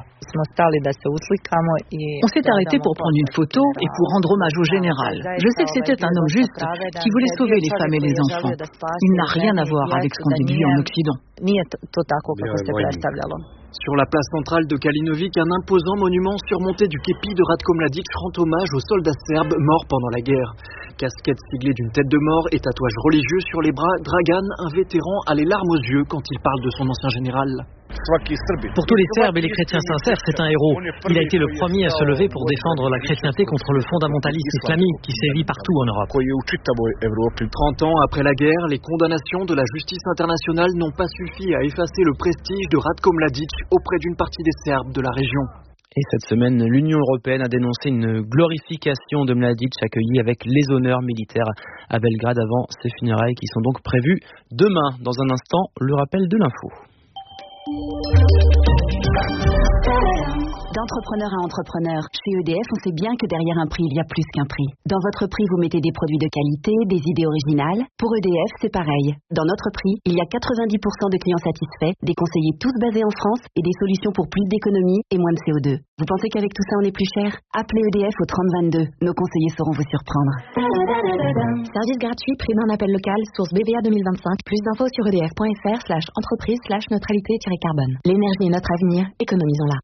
On s'est arrêté pour prendre une photo et pour rendre hommage au général. Je sais que c'était un homme juste qui voulait sauver les femmes et les enfants. Il n'a rien à voir avec ce qu'on dit de lui en Occident. Sur la place centrale de Kalinovic, un imposant monument surmonté du képi de Ratko Mladic rend hommage aux soldats serbes morts pendant la guerre. Casquette siglée d'une tête de mort et tatouage religieux sur les bras, Dragan, un vétéran, a les larmes aux yeux quand il parle de son ancien général. Pour tous les Serbes et les chrétiens sincères, c'est un héros. Il a été le premier à se lever pour défendre la chrétienté contre le fondamentalisme islamique qui sévit partout en Europe. trente ans après la guerre, les condamnations de la justice internationale n'ont pas suffi à effacer le prestige de Ratko Mladic auprès d'une partie des Serbes de la région. Et cette semaine, l'Union européenne a dénoncé une glorification de Mladic accueilli avec les honneurs militaires à Belgrade avant ses funérailles qui sont donc prévues demain. Dans un instant, le rappel de l'info. D'entrepreneur à entrepreneur, chez E D F, on sait bien que derrière un prix, il y a plus qu'un prix. Dans votre prix, vous mettez des produits de qualité, des idées originales. Pour E D F, c'est pareil. Dans notre prix, il y a quatre-vingt-dix pour cent de clients satisfaits, des conseillers tous basés en France et des solutions pour plus d'économie et moins de C O deux. Vous pensez qu'avec tout ça, on est plus cher? Appelez E D F au trente vingt-deux. Nos conseillers sauront vous surprendre. Service gratuit, prix d'un appel local, source B V A deux mille vingt-cinq. Plus d'infos sur edf.fr slash entreprise slash neutralité-carbone. L'énergie est notre avenir, économisons-la.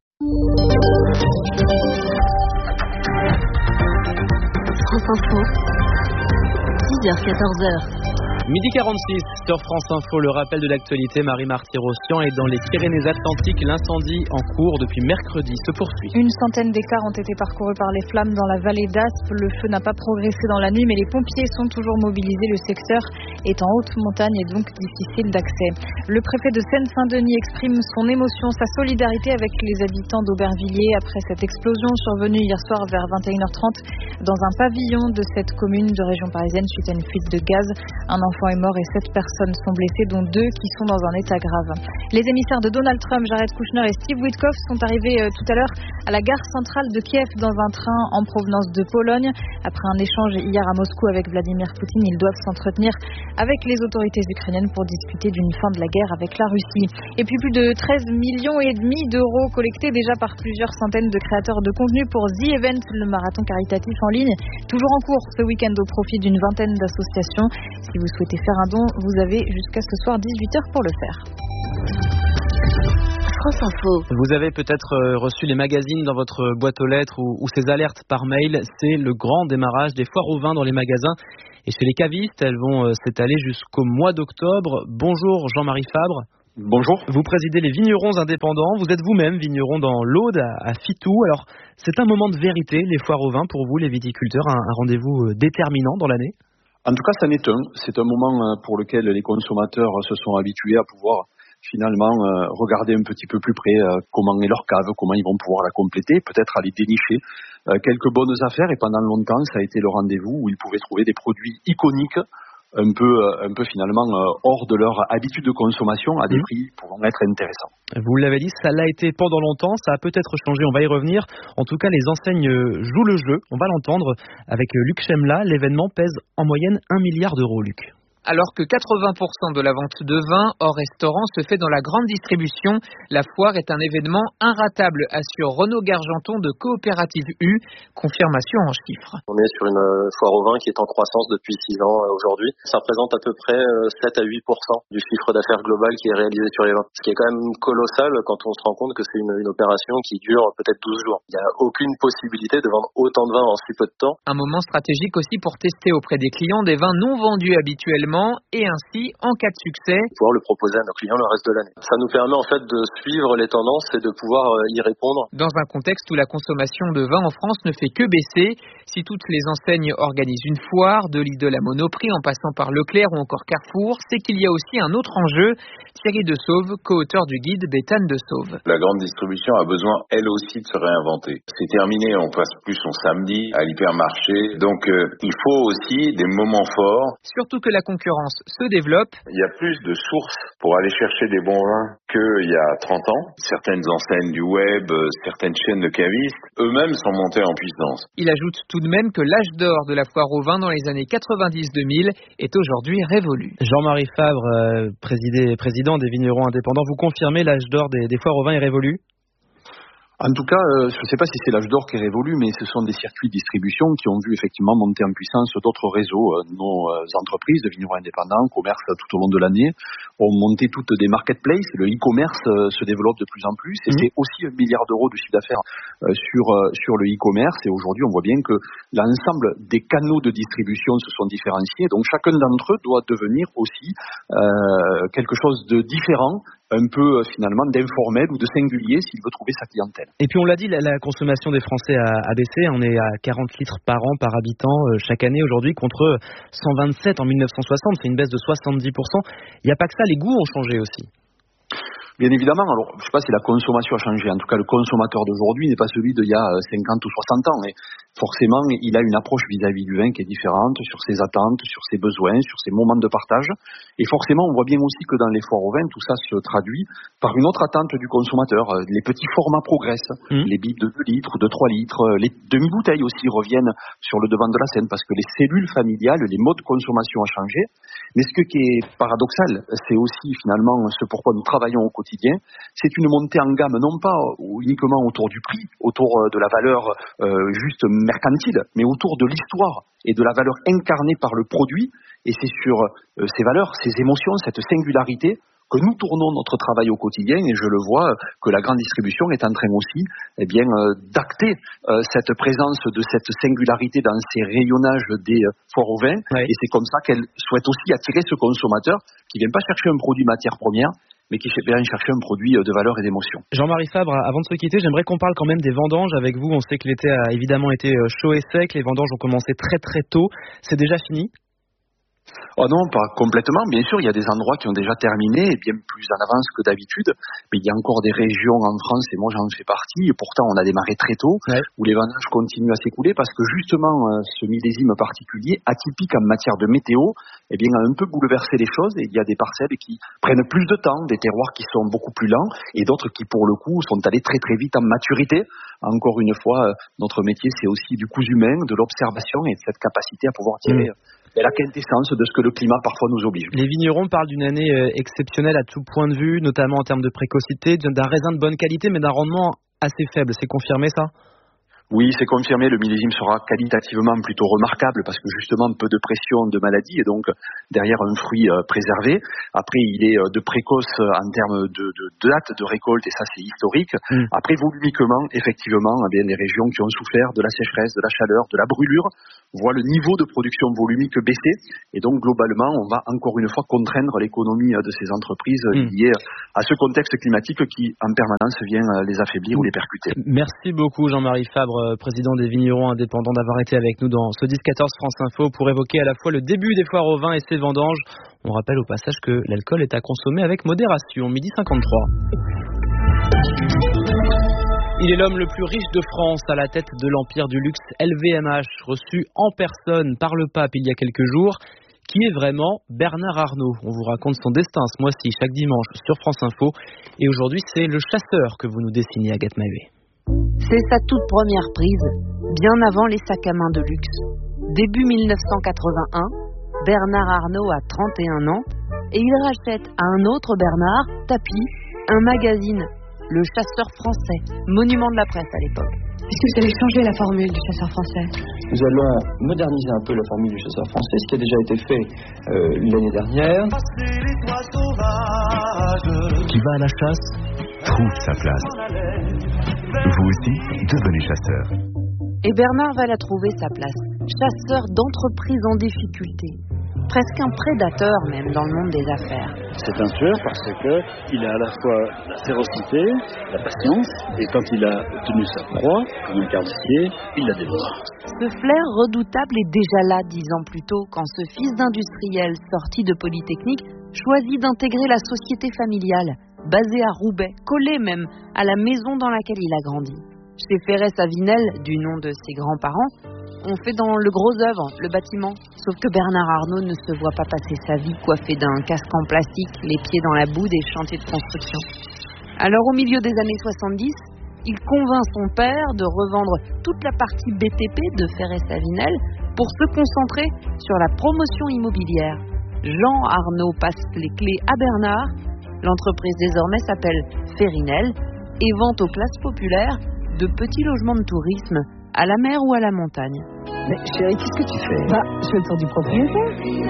France Info, six heures quatorze heures. midi quarante-six sur France Info, le rappel de l'actualité. Marie Marty-Rossian est dans les Pyrénées-Atlantiques. L'incendie en cours depuis mercredi se poursuit. Une centaine d'écarts ont été parcourus par les flammes dans la vallée d'Aspe. Le feu n'a pas progressé dans la nuit, mais les pompiers sont toujours mobilisés. Le secteur est en haute montagne et donc difficile d'accès. Le préfet de Seine-Saint-Denis exprime son émotion, sa solidarité avec les habitants d'Aubervilliers après cette explosion survenue hier soir vers vingt et une heures trente dans un pavillon de cette commune de région parisienne suite à une fuite de gaz. Un enfant est mort et sept personnes sont blessées, dont deux qui sont dans un état grave. Les émissaires de Donald Trump, Jared Kushner et Steve Witkoff sont arrivés euh, tout à l'heure à la gare centrale de Kiev dans un train en provenance de Pologne. Après un échange hier à Moscou avec Vladimir Poutine, ils doivent s'entretenir avec les autorités ukrainiennes pour discuter d'une fin de la guerre avec la Russie. Et puis plus de treize millions et demi d'euros collectés déjà par plusieurs centaines de créateurs de contenu pour The Event, le marathon caritatif en ligne, toujours en cours ce week-end au profit d'une vingtaine d'associations. Si vous souhaitez faire un don, vous avez jusqu'à ce soir dix-huit heures pour le faire. France Info. Vous avez peut-être reçu les magazines dans votre boîte aux lettres ou, ou ces alertes par mail. C'est le grand démarrage des foires au vin dans les magasins et chez les cavistes. Elles vont s'étaler jusqu'au mois d'octobre. Bonjour Jean-Marie Fabre. Bonjour. Vous présidez les vignerons indépendants. Vous êtes vous-même vigneron dans l'Aude, à, à Fitou. Alors, c'est un moment de vérité, les foires au vin, pour vous, les viticulteurs, un, un rendez-vous déterminant dans l'année? En tout cas, ça n'est un. C'est un moment pour lequel les consommateurs se sont habitués à pouvoir finalement euh, regarder un petit peu plus près euh, comment est leur cave, comment ils vont pouvoir la compléter, peut-être aller dénicher euh, quelques bonnes affaires. Et pendant longtemps, ça a été le rendez-vous où ils pouvaient trouver des produits iconiques, un peu, euh, un peu finalement euh, hors de leur habitude de consommation, à des mmh. prix pouvant être intéressants. Vous l'avez dit, ça l'a été pendant longtemps, ça a peut-être changé, on va y revenir. En tout cas, les enseignes jouent le jeu, on va l'entendre avec Luc Chemla. L'événement pèse en moyenne un milliard d'euros, Luc. Alors que quatre-vingts pour cent de la vente de vin hors restaurant se fait dans la grande distribution, la foire est un événement inratable, assure Renaud Gargenton de Coopérative U. Confirmation en chiffres. On est sur une foire au vin qui est en croissance depuis six ans aujourd'hui. Ça représente à peu près sept à huit pour cent du chiffre d'affaires global qui est réalisé sur les vins. Ce qui est quand même colossal quand on se rend compte que c'est une, une opération qui dure peut-être douze jours. Il n'y a aucune possibilité de vendre autant de vin en si peu de temps. Un moment stratégique aussi pour tester auprès des clients des vins non vendus habituellement et ainsi, en cas de succès, pouvoir le proposer à nos clients le reste de l'année. Ça nous permet en fait de suivre les tendances et de pouvoir y répondre. Dans un contexte où la consommation de vin en France ne fait que baisser, si toutes les enseignes organisent une foire, de Lidl à Monoprix en passant par Leclerc ou encore Carrefour, c'est qu'il y a aussi un autre enjeu. Thierry Desauve, co-auteur du guide Béthane Desauve. La grande distribution a besoin elle aussi de se réinventer. C'est terminé, on passe plus son samedi à l'hypermarché, donc euh, il faut aussi des moments forts. Surtout que la concurrence se développe. Il y a plus de sources pour aller chercher des bons vins qu'il y a trente ans. Certaines enseignes du web, certaines chaînes de cavistes, eux-mêmes sont montés en puissance. Il ajoute tout de même que l'âge d'or de la foire au vin dans les années quatre-vingt-dix deux mille est aujourd'hui révolu. Jean-Marie Fabre, euh, présidé, président des vignerons indépendants, vous confirmez l'âge d'or des, des foires au vin est révolu ? En tout cas, euh, je ne sais pas si c'est l'âge d'or qui est révolu, mais ce sont des circuits de distribution qui ont vu effectivement monter en puissance d'autres réseaux. Euh, nos euh, entreprises de vignerons indépendants, commerce tout au long de l'année, ont monté toutes des marketplaces. Le e-commerce euh, se développe de plus en plus et mmh. c'est aussi un milliard d'euros de chiffre d'affaires euh, sur, euh, sur le e-commerce. Et aujourd'hui, on voit bien que l'ensemble des canaux de distribution se sont différenciés. Donc chacun d'entre eux doit devenir aussi euh, quelque chose de différent, un peu finalement d'informel ou de singulier s'il veut trouver sa clientèle. Et puis on l'a dit, la, la consommation des Français a, a baissé, on est à quarante litres par an par habitant euh, chaque année aujourd'hui contre cent vingt-sept en mille neuf cent soixante, c'est une baisse de soixante-dix pour cent. Il n'y a pas que ça, les goûts ont changé aussi. Bien évidemment, alors je ne sais pas si la consommation a changé, en tout cas le consommateur d'aujourd'hui n'est pas celui d'il y a cinquante ou soixante ans, mais forcément il a une approche vis-à-vis du vin qui est différente sur ses attentes, sur ses besoins, sur ses moments de partage, et forcément on voit bien aussi que dans les foires au vin, tout ça se traduit par une autre attente du consommateur. Les petits formats progressent, mmh. les bibles de deux litres, de trois litres, les demi-bouteilles aussi reviennent sur le devant de la scène parce que les cellules familiales, les modes de consommation ont changé. Mais ce qui est paradoxal, c'est aussi finalement ce pourquoi nous travaillons au quotidien, c'est une montée en gamme non pas uniquement autour du prix, autour de la valeur euh, juste mercantile, mais autour de l'histoire et de la valeur incarnée par le produit. Et c'est sur euh, ces valeurs, ces émotions, cette singularité que nous tournons notre travail au quotidien, et je le vois que la grande distribution est en train aussi eh bien, euh, d'acter euh, cette présence de cette singularité dans ces rayonnages des euh, foires au vin, ouais. Et c'est comme ça qu'elle souhaite aussi attirer ce consommateur qui vient pas chercher un produit matière première, mais qui vient chercher un produit de valeur et d'émotion. Jean-Marie Fabre, avant de se quitter, j'aimerais qu'on parle quand même des vendanges avec vous. On sait que l'été a évidemment été chaud et sec, les vendanges ont commencé très très tôt. C'est déjà fini ? Oh non, pas complètement. Bien sûr, il y a des endroits qui ont déjà terminé et bien plus en avance que d'habitude. Mais il y a encore des régions en France, et moi j'en fais partie, et pourtant on a démarré très tôt, ouais. Où les vendanges continuent à s'écouler parce que justement ce millésime particulier, atypique en matière de météo, eh bien, a un peu bouleversé les choses, et il y a des parcelles qui prennent plus de temps, des terroirs qui sont beaucoup plus lents, et d'autres qui pour le coup sont allés très très vite en maturité. Encore une fois, notre métier c'est aussi du cousu humain, de l'observation et de cette capacité à pouvoir tirer mmh. la quintessence de ce que le climat parfois nous oblige. Les vignerons parlent d'une année exceptionnelle à tout point de vue, notamment en termes de précocité, d'un raisin de bonne qualité mais d'un rendement assez faible. C'est confirmé ça ? Oui, c'est confirmé, le millésime sera qualitativement plutôt remarquable parce que justement peu de pression de maladie et donc derrière un fruit euh, préservé. Après, il est euh, de précoce en termes de, de, de date de récolte et ça c'est historique. Mm. Après, volumiquement, effectivement, eh bien, les régions qui ont souffert de la sécheresse, de la chaleur, de la brûlure voient le niveau de production volumique baisser et donc globalement, on va encore une fois contraindre l'économie de ces entreprises mm. liées à ce contexte climatique qui en permanence vient les affaiblir mm. ou les percuter. Merci beaucoup Jean-Marie Fabre, président des vignerons indépendants, d'avoir été avec nous dans ce dix quatorze France Info pour évoquer à la fois le début des foires au vin et ses vendanges. On rappelle au passage que l'alcool est à consommer avec modération. Midi cinquante-trois. Il est l'homme le plus riche de France à la tête de l'empire du luxe L V M H, reçu en personne par le pape il y a quelques jours. Qui est vraiment Bernard Arnault? On vous raconte son destin ce mois-ci, chaque dimanche sur France Info. Et aujourd'hui, c'est le chasseur que vous nous dessinez, Agathe Mavé. C'est sa toute première prise, bien avant les sacs à main de luxe. Début mille neuf cent quatre-vingt-un, Bernard Arnault a trente et un ans et il rachète à un autre Bernard, Tapie, un magazine, Le Chasseur Français, monument de la presse à l'époque. Est-ce que vous allez changer la formule du chasseur français? Nous allons moderniser un peu la formule du chasseur français, ce qui a déjà été fait euh, l'année dernière. Qui va à la chasse trouve sa place. Vous aussi, devenez chasseur. Et Bernard va la trouver sa place. Chasseur d'entreprise en difficulté. Presque un prédateur même dans le monde des affaires. C'est un tueur parce qu'il a à la fois la férocité, la patience, et quand il a obtenu sa proie, comme un carnassier, il la dévore. Ce flair redoutable est déjà là dix ans plus tôt, quand ce fils d'industriel sorti de Polytechnique choisit d'intégrer la société familiale, basée à Roubaix, collée même à la maison dans laquelle il a grandi. Chez Ferré-Savinel, du nom de ses grands-parents, on fait dans le gros œuvre, le bâtiment. Sauf que Bernard Arnault ne se voit pas passer sa vie coiffé d'un casque en plastique, les pieds dans la boue des chantiers de construction. Alors au milieu des années soixante-dix, il convainc son père de revendre toute la partie B T P de Ferré-Savinel pour se concentrer sur la promotion immobilière. Jean Arnault passe les clés à Bernard. L'entreprise désormais s'appelle Ferrinel et vend aux classes populaires de petits logements de tourisme à la mer ou à la montagne. Mais chérie, qu'est-ce que tu fais? Bah, je fais le tour du propriétaire.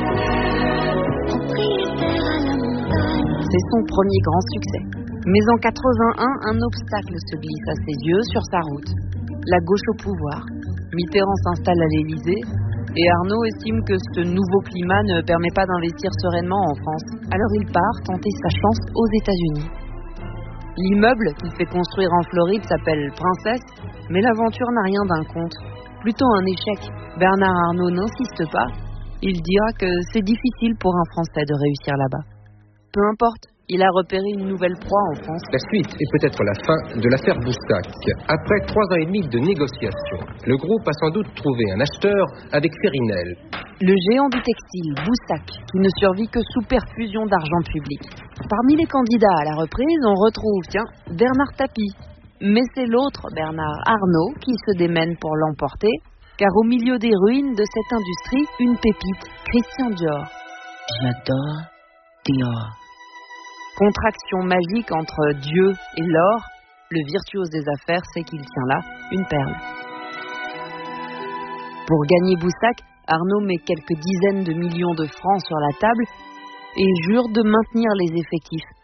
C'est son premier grand succès. Mais en quatre-vingt-un, un obstacle se glisse à ses yeux sur sa route. La gauche au pouvoir. Mitterrand s'installe à l'Élysée et Arnault estime que ce nouveau climat ne permet pas d'investir sereinement en France. Alors il part tenter sa chance aux États-Unis. L'immeuble qu'il fait construire en Floride s'appelle Princesse, mais l'aventure n'a rien d'un conte. Plutôt un échec. Bernard Arnault n'insiste pas. Il dira que c'est difficile pour un Français de réussir là-bas. Peu importe, il a repéré une nouvelle proie en France. La suite est peut-être la fin de l'affaire Boussac. Après trois ans et demi de négociations, le groupe a sans doute trouvé un acheteur avec Ferrinel. Le géant du textile, Boussac, qui ne survit que sous perfusion d'argent public. Parmi les candidats à la reprise, on retrouve, tiens, Bernard Tapie. Mais c'est l'autre Bernard Arnault qui se démène pour l'emporter, car au milieu des ruines de cette industrie, une pépite, Christian Dior. J'adore Dior. Contraction magique entre Dieu et l'or, le virtuose des affaires sait qu'il tient là une perle. Pour gagner Boussac, Arnault met quelques dizaines de millions de francs sur la table et jure de maintenir les effectifs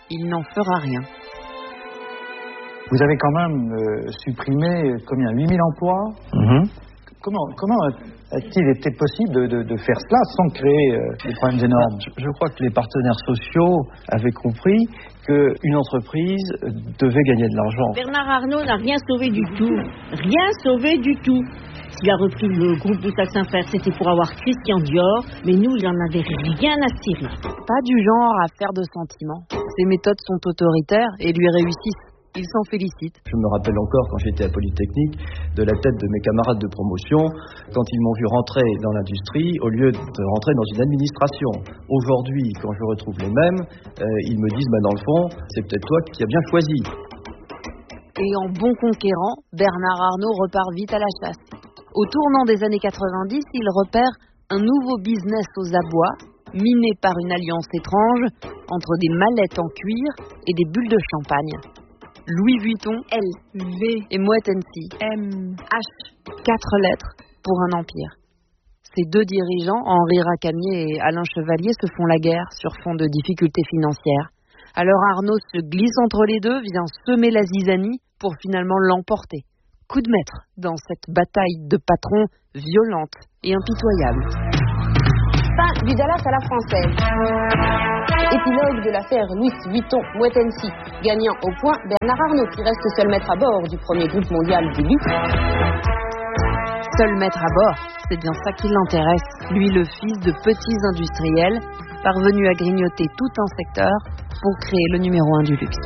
il n'en fera rien. Vous avez quand même euh, supprimé combien huit mille emplois. Mmh. Comment, comment a-t-il été possible de, de, de faire cela sans créer euh, des problèmes énormes ? je, je crois que les partenaires sociaux avaient compris qu'une entreprise devait gagner de l'argent. Bernard Arnault n'a rien sauvé du tout. Rien sauvé du tout. S'il a repris le groupe Boussac Saint-Père, c'était pour avoir Christian Dior, mais nous, il n'en avait rien à cirer. Pas du genre à faire de sentiments. Ses méthodes sont autoritaires et lui réussissent. Il s'en félicite. Je me rappelle encore, quand j'étais à Polytechnique, de la tête de mes camarades de promotion, quand ils m'ont vu rentrer dans l'industrie, au lieu de rentrer dans une administration. Aujourd'hui, quand je retrouve les mêmes, euh, ils me disent, bah, dans le fond, c'est peut-être toi qui as bien choisi. Et en bon conquérant, Bernard Arnault repart vite à la chasse. Au tournant des années quatre-vingt-dix, il repère un nouveau business aux abois, miné par une alliance étrange entre des mallettes en cuir et des bulles de champagne. Louis Vuitton, L, V et Moet Hennessy, M, H. Quatre lettres pour un empire. Ces deux dirigeants, Henri Racamier et Alain Chevalier, se font la guerre sur fond de difficultés financières. Alors Arnault se glisse entre les deux, vient semer la zizanie pour finalement l'emporter. Coup de maître dans cette bataille de patrons violente et impitoyable. Fin du Dallas à la française. Épilogue de l'affaire Louis Vuitton Moet Hennessy. Gagnant au point, Bernard Arnault qui reste seul maître à bord du premier groupe mondial du luxe. Seul maître à bord, c'est bien ça qui l'intéresse. Lui, le fils de petits industriels, parvenu à grignoter tout un secteur pour créer le numéro un du luxe.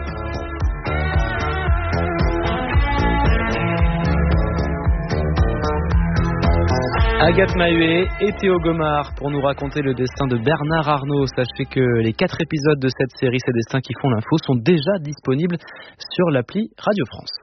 Agathe Mahué et Théo Gomard pour nous raconter le destin de Bernard Arnault. Sachez que les quatre épisodes de cette série, Ces destins qui font l'info, sont déjà disponibles sur l'appli Radio France.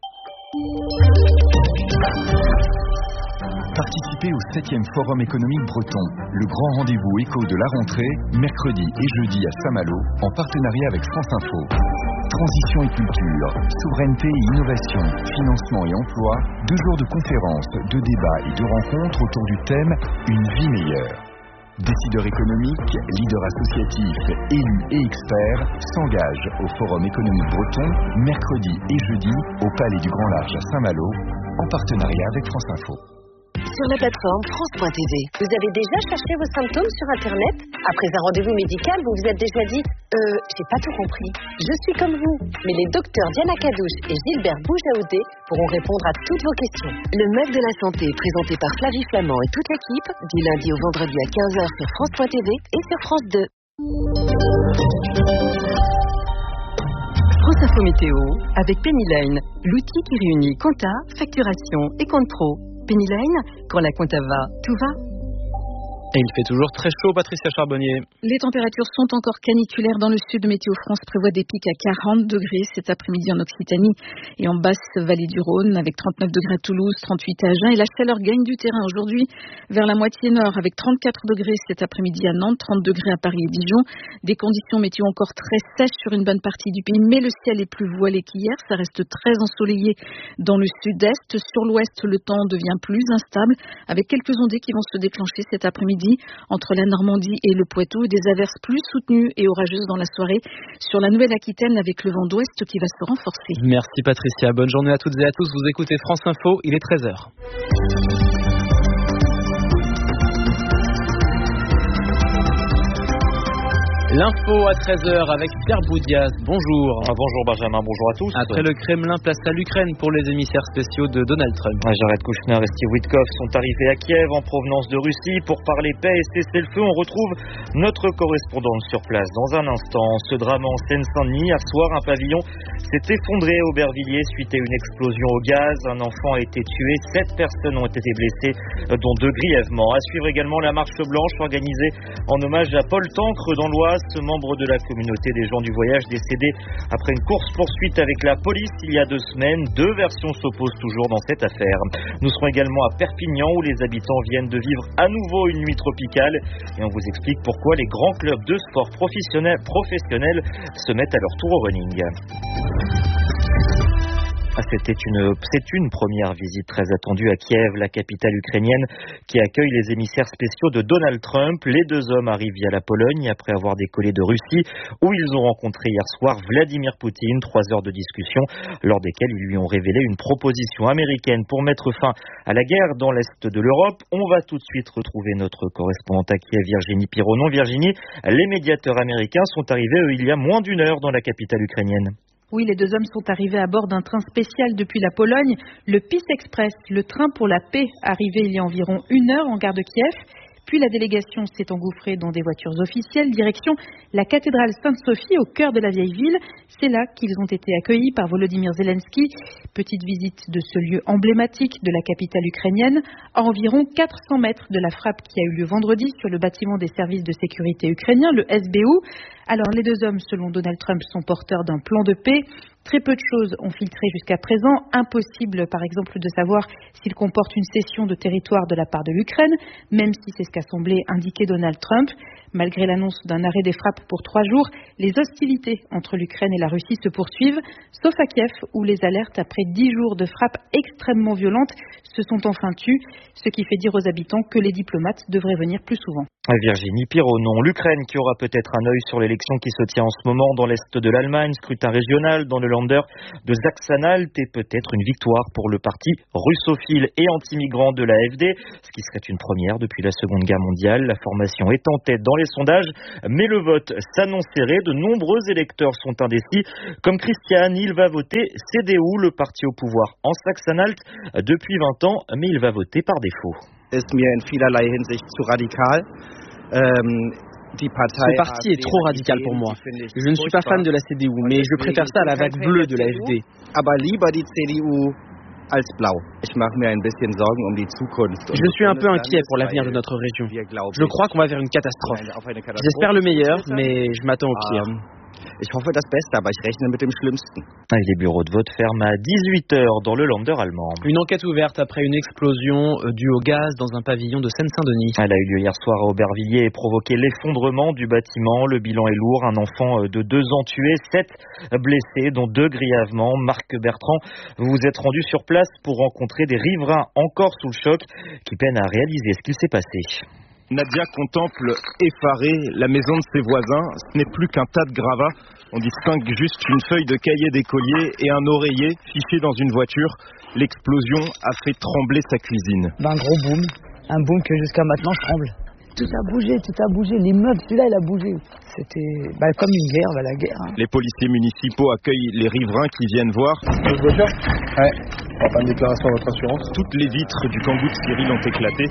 Participez au septième Forum économique breton, le grand rendez-vous éco de la rentrée, mercredi et jeudi à Saint-Malo, en partenariat avec France Info. Transition et culture, souveraineté et innovation, financement et emploi, deux jours de conférences, de débats et de rencontres autour du thème « Une vie meilleure ». Décideurs économiques, leaders associatifs, élus et experts s'engagent au Forum économique breton, mercredi et jeudi, au Palais du Grand Large à Saint-Malo, en partenariat avec France Info. Sur la plateforme France point T V. Vous avez déjà cherché vos symptômes sur Internet ? Après un rendez-vous médical, vous vous êtes déjà dit « Euh, j'ai pas tout compris. Je suis comme vous. » Mais les docteurs Diana Cadouche et Gilbert Boujaoudé pourront répondre à toutes vos questions. Le Meuf de la Santé, présenté par Flavie Flamand et toute l'équipe, du lundi au vendredi à quinze heures sur France point T V et sur France deux. France Info Météo, avec Penny Lane, l'outil qui réunit compta, facturation et compte pro. Penny Lane, quand la compta va, tout va. Et il fait toujours très chaud, Patricia Charbonnier. Les températures sont encore caniculaires dans le sud. Météo France prévoit des pics à quarante degrés cet après-midi en Occitanie et en basse vallée du Rhône, avec trente-neuf degrés à Toulouse, trente-huit à Agen. Et la chaleur gagne du terrain aujourd'hui vers la moitié nord, avec trente-quatre degrés cet après-midi à Nantes, trente degrés à Paris et Dijon. Des conditions météo encore très sèches sur une bonne partie du pays, mais le ciel est plus voilé qu'hier. Ça reste très ensoleillé dans le sud-est. Sur l'ouest, le temps devient plus instable, avec quelques ondées qui vont se déclencher cet après-midi entre la Normandie et le Poitou, et des averses plus soutenues et orageuses dans la soirée sur la Nouvelle-Aquitaine, avec le vent d'ouest qui va se renforcer. Merci Patricia, bonne journée à toutes et à tous. Vous écoutez France Info, il est treize heures. L'info à treize heures avec Pierre Boudias. Bonjour. Ah, bonjour Benjamin, bonjour à tous. Après le Kremlin, place à l'Ukraine pour les émissaires spéciaux de Donald Trump. Jared Kushner et Steve Witkoff sont arrivés à Kiev en provenance de Russie pour parler paix et cesser le feu. On retrouve notre correspondante sur place dans un instant. Ce drame en Seine-Saint-Denis, hier soir, un pavillon s'est effondré à Aubervilliers suite à une explosion au gaz. Un enfant a été tué, sept personnes ont été blessées, dont deux grièvement. À suivre également la marche blanche organisée en hommage à Paul Tancre dans l'Oise, ce membre de la communauté des gens du voyage décédé après une course-poursuite avec la police il y a deux semaines. Deux versions s'opposent toujours dans cette affaire. Nous serons également à Perpignan où les habitants viennent de vivre à nouveau une nuit tropicale et on vous explique pourquoi les grands clubs de sport professionnels, professionnels se mettent à leur tour au running. C'était une, c'est une première visite très attendue à Kiev, la capitale ukrainienne, qui accueille les émissaires spéciaux de Donald Trump. Les deux hommes arrivent via la Pologne après avoir décollé de Russie, où ils ont rencontré hier soir Vladimir Poutine. Trois heures de discussion, lors desquelles ils lui ont révélé une proposition américaine pour mettre fin à la guerre dans l'est de l'Europe. On va tout de suite retrouver notre correspondante à Kiev, Virginie Pironon. Virginie, les médiateurs américains sont arrivés, eux, il y a moins d'une heure dans la capitale ukrainienne. Oui, les deux hommes sont arrivés à bord d'un train spécial depuis la Pologne, le Peace Express, le train pour la paix, arrivé il y a environ une heure en gare de Kiev. Puis la délégation s'est engouffrée dans des voitures officielles, direction la cathédrale Sainte-Sophie au cœur de la vieille ville. C'est là qu'ils ont été accueillis par Volodymyr Zelensky. Petite visite de ce lieu emblématique de la capitale ukrainienne, à environ quatre cents mètres de la frappe qui a eu lieu vendredi sur le bâtiment des services de sécurité ukrainiens, le S B U. Alors les deux hommes, selon Donald Trump, sont porteurs d'un plan de paix. Très peu de choses ont filtré jusqu'à présent. Impossible, par exemple, de savoir s'il comporte une cession de territoire de la part de l'Ukraine, même si c'est ce qu'a semblé indiquer Donald Trump. Malgré l'annonce d'un arrêt des frappes pour trois jours, les hostilités entre l'Ukraine et la Russie se poursuivent, sauf à Kiev, où les alertes après dix jours de frappes extrêmement violentes se sont enfin tues, ce qui fait dire aux habitants que les diplomates devraient venir plus souvent. Virginie Pironon, l'Ukraine qui aura peut-être un œil sur l'élection qui se tient en ce moment dans l'est de l'Allemagne, scrutin régional dans le Länder de Sachsen-Anhalt et peut-être une victoire pour le parti russophile et anti-migrant de l'A F D, ce qui serait une première depuis la Seconde Guerre mondiale. La formation est en tête dans les sondages, mais le vote s'annonce serré. De nombreux électeurs sont indécis, comme Christian. Il va voter C D U, le parti au pouvoir en Sachsen-Anhalt depuis vingt ans, mais il va voter par défaut. Ist mir in vielerlei Hinsicht zu radikal. Ähm Ce parti est trop radical pour moi. Je ne suis pas fan de la C D U, mais je préfère ça à la vague bleue de l'A F D. Aber lieber die C D U als blau. Ich mache mir ein bisschen Sorgen um die Zukunft. Je suis un peu inquiet pour l'avenir de notre région. Je crois qu'on va vers une catastrophe. J'espère le meilleur, mais je m'attends au pire. Ich hoffe das Beste, aber ich rechne mit dem Schlimmsten. Les bureaux de vote ferment à dix-huit heures dans le Länder allemand. Une enquête ouverte après une explosion due au gaz dans un pavillon de Seine-Saint-Denis. Elle a eu lieu hier soir à Aubervilliers et provoqué l'effondrement du bâtiment. Le bilan est lourd. Un enfant de deux ans tué, sept blessés, dont deux grièvement. Marc Bertrand, vous vous êtes rendu sur place pour rencontrer des riverains encore sous le choc qui peinent à réaliser ce qu'il s'est passé. Nadia contemple effarée la maison de ses voisins. Ce n'est plus qu'un tas de gravats. On distingue juste une feuille de cahier d'écolier et un oreiller fiché dans une voiture. L'explosion a fait trembler sa cuisine. Un gros boom, un boom que jusqu'à maintenant je tremble. Tout a bougé, tout a bougé. L'immeuble, celui-là, il a bougé. C'était bah, comme une guerre, bah, la guerre. Hein. Les policiers municipaux accueillent les riverains qui viennent voir. Votre voiture ? Ouais. On va faire une déclaration à votre assurance. Toutes les vitres du Kangoo de Cyril ont éclaté.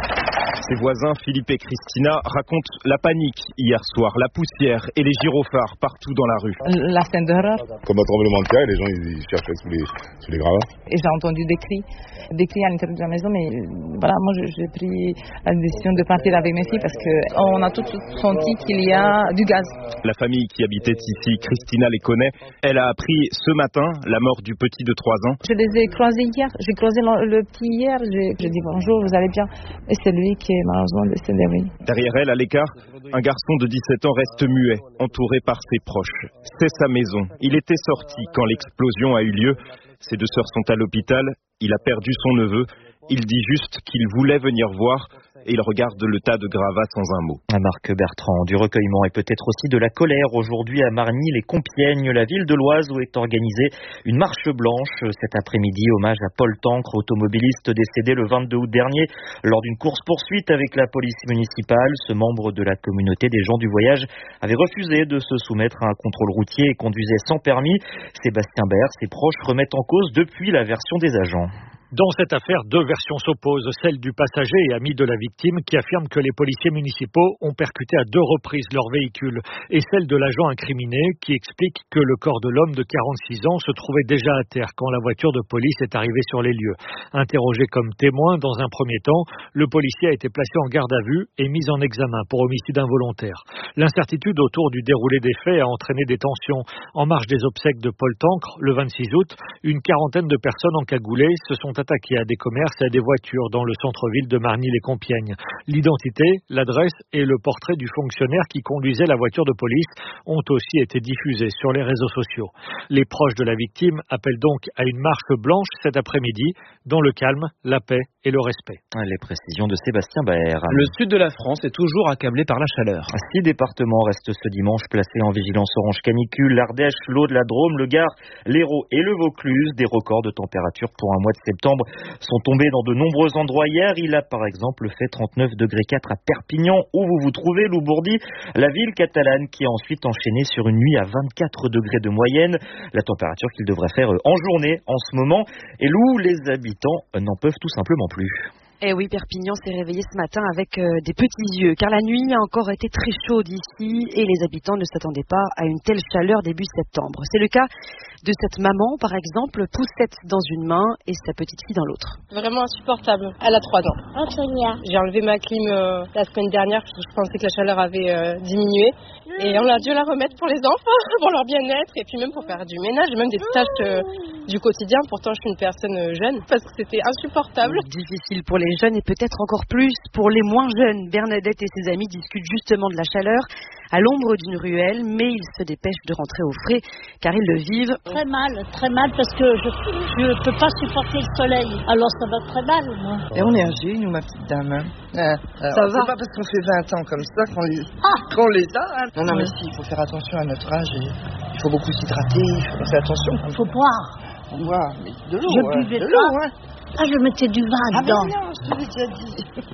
Ses voisins, Philippe et Christina, racontent la panique hier soir, la poussière et les gyrophares partout dans la rue. La scène d'horreur. Comme un tremblement de terre, les gens ils cherchaient sous les, sous les gravats. Et j'ai entendu des cris, des cris à l'intérieur de la maison, mais voilà, moi j'ai pris la décision de partir avec mes filles parce qu'on a tous senti qu'il y a du gaz. La famille qui habitait ici, Christina les connaît. Elle a appris ce matin la mort du petit de trois ans. Je les ai croisés hier, j'ai croisé le, le petit hier, j'ai dit bonjour, vous allez bien. Et c'est lui qui est malheureusement décédé, oui. Derrière elle, à l'écart, un garçon de dix-sept ans reste muet, entouré par ses proches. C'est sa maison. Il était sorti quand l'explosion a eu lieu. Ses deux sœurs sont à l'hôpital. Il a perdu son neveu. Il dit juste qu'il voulait venir voir et il regarde le tas de gravats sans un mot. Marc Bertrand, du recueillement et peut-être aussi de la colère aujourd'hui à Margny-les-Compiègnes, la ville de l'Oise où est organisée une marche blanche cet après-midi, hommage à Paul Tancre, automobiliste décédé le vingt-deux août dernier lors d'une course-poursuite avec la police municipale. Ce membre de la communauté des gens du voyage avait refusé de se soumettre à un contrôle routier et conduisait sans permis. Sébastien Baer, ses proches remettent en cause depuis la version des agents. Dans cette affaire, deux versions s'opposent, celle du passager et ami de la victime qui affirme que les policiers municipaux ont percuté à deux reprises leur véhicule et celle de l'agent incriminé qui explique que le corps de l'homme de quarante-six ans se trouvait déjà à terre quand la voiture de police est arrivée sur les lieux. Interrogé comme témoin dans un premier temps, le policier a été placé en garde à vue et mis en examen pour homicide involontaire. L'incertitude autour du déroulé des faits a entraîné des tensions. En marge des obsèques de Paul Tancre, le vingt-six août, une quarantaine de personnes encagoulées se sont attaqués à des commerces et à des voitures dans le centre-ville de Marny-les-Compiègnes. L'identité, l'adresse et le portrait du fonctionnaire qui conduisait la voiture de police ont aussi été diffusés sur les réseaux sociaux. Les proches de la victime appellent donc à une marche blanche cet après-midi dans le calme, la paix et le respect. Les précisions de Sébastien Baer. Le sud de la France est toujours accablé par la chaleur. Six départements restent ce dimanche placés en vigilance orange canicule. L'Ardèche, l'Aude, la Drôme, le Gard, l'Hérault et le Vaucluse. Des records de température pour un mois de septembre sont tombés dans de nombreux endroits hier. Il a par exemple fait trente-neuf degrés quatre à Perpignan, où vous vous trouvez, Loubourdi, la ville catalane qui a ensuite enchaîné sur une nuit à vingt-quatre degrés de moyenne. La température qu'il devrait faire en journée en ce moment et où les habitants n'en peuvent tout simplement plus. Eh oui, Perpignan s'est réveillé ce matin avec euh, des petits yeux, car la nuit a encore été très chaude ici et les habitants ne s'attendaient pas à une telle chaleur début septembre. C'est le cas de cette maman, par exemple, poussette dans une main et sa petite fille dans l'autre. Vraiment insupportable. Elle a trois ans. J'ai enlevé ma clim euh, la semaine dernière parce que je pensais que la chaleur avait euh, diminué. Et on a dû la remettre pour les enfants, pour leur bien-être et puis même pour faire du ménage, même des tâches euh, du quotidien. Pourtant, je suis une personne euh, jeune parce que c'était insupportable. Difficile pour les jeunes et peut-être encore plus pour les moins jeunes. Bernadette et ses amis discutent justement de la chaleur à l'ombre d'une ruelle, mais ils se dépêchent de rentrer au frais car ils le vivent. Très mal, très mal parce que je ne peux pas supporter le soleil. Alors ça va très mal, moi. Et on est âgés, nous, ma petite dame. Hein. Euh, ça va. C'est pas parce qu'on fait vingt ans comme ça qu'on les, ah qu'on les a. Hein. Non, non, mais si, il faut faire attention à notre âge. Et il faut beaucoup s'hydrater, il faut faire attention. Il faut boire. Boire, mais de l'eau. Je ouais, buvais de ça. l'eau, hein. Ah, je mettais du vin ah dedans. Ah non, je te l'ai déjà dit.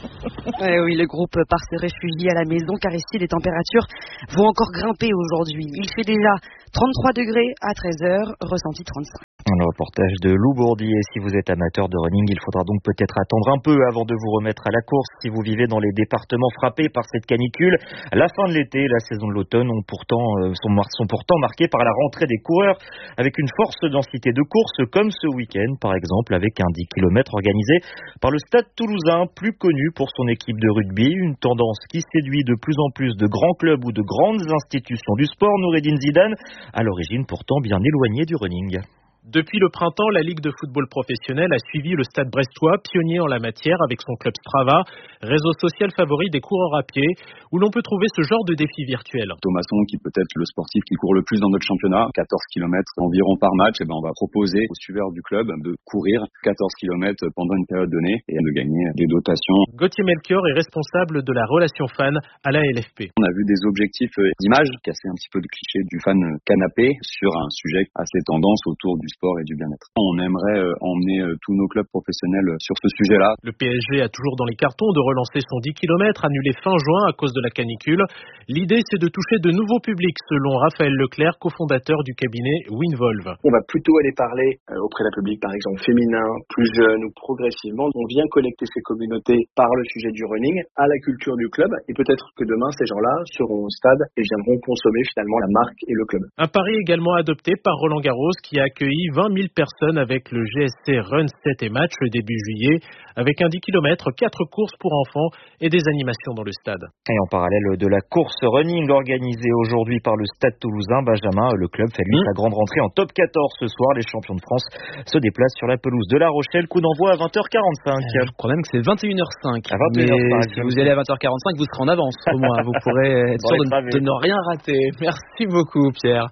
Eh oui, le groupe part se réfugier à la maison car ici les températures vont encore grimper aujourd'hui. Il fait déjà trente-trois degrés à treize heures, ressenti trente-cinq. Le reportage de Loubourdi. Et si vous êtes amateur de running, il faudra donc peut-être attendre un peu avant de vous remettre à la course si vous vivez dans les départements frappés par cette canicule. La fin de l'été et la saison de l'automne ont pourtant, euh, sont, sont pourtant marquées par la rentrée des coureurs avec une forte densité de courses comme ce week-end par exemple avec un dix kilomètres organisé par le Stade Toulousain, plus connu pour son équipe de rugby. Une tendance qui séduit de plus en plus de grands clubs ou de grandes institutions du sport. Noureddine Zidane, à l'origine pourtant bien éloigné du running. Depuis le printemps, la Ligue de football professionnel a suivi le Stade brestois, pionnier en la matière avec son club Strava, réseau social favori des coureurs à pied, où l'on peut trouver ce genre de défi virtuel. Thomasson, qui peut être le sportif qui court le plus dans notre championnat, quatorze kilomètres environ par match, et ben on va proposer aux suiveurs du club de courir quatorze kilomètres pendant une période donnée et de gagner des dotations. Gauthier Melchior est responsable de la relation fan à la L F P. On a vu des objectifs d'image, casser un petit peu de cliché du fan canapé sur un sujet assez tendance autour du sport et du bien-être. On aimerait euh, emmener euh, tous nos clubs professionnels euh, sur ce sujet-là. Le P S G a toujours dans les cartons de relancer son dix kilomètres annulé fin juin à cause de la canicule. L'idée, c'est de toucher de nouveaux publics, selon Raphaël Leclerc, cofondateur du cabinet Winvolve. On va plutôt aller parler euh, auprès d'un public, par exemple, féminin, plus jeune ou progressivement. On vient connecter ces communautés par le sujet du running à la culture du club et peut-être que demain, ces gens-là seront au stade et viendront consommer finalement la marque et le club. Un pari également adopté par Roland Garros qui a accueilli vingt mille personnes avec le G S C Run sept et Match le début juillet, avec un dix kilomètres, quatre courses pour enfants et des animations dans le stade. Et en parallèle de la course running organisée aujourd'hui par le Stade Toulousain, Benjamin, le club fait lui mmh. sa grande rentrée en top quatorze ce soir. Les champions de France se déplacent sur la pelouse de La Rochelle. Coup d'envoi à vingt heures quarante-cinq. Euh, je crois même que c'est vingt et une heures cinq. À vingt et une heures cinq. Si vous allez à vingt heures quarante-cinq, vous serez en avance au moins. Vous pourrez être sûr de, de ne rien rater. Merci beaucoup, Pierre.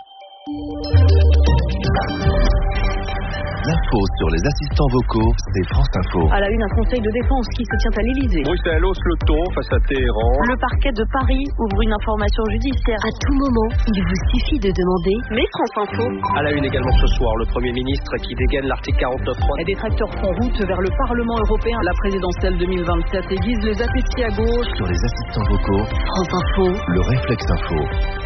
L'info sur les assistants vocaux, c'est France Info. À la une, un conseil de défense qui se tient à l'Élysée. Bruxelles hausse le ton face à Téhéran. Le parquet de Paris ouvre une information judiciaire. À tout moment, il vous suffit de demander. Mais France Info. À la une également ce soir, le Premier ministre qui dégaine l'article quarante-neuf trois. Et des tracteurs font route vers le Parlement européen. La présidentielle deux mille vingt-sept aiguise les appétits à gauche. Sur les assistants vocaux, France Info. Le réflexe info.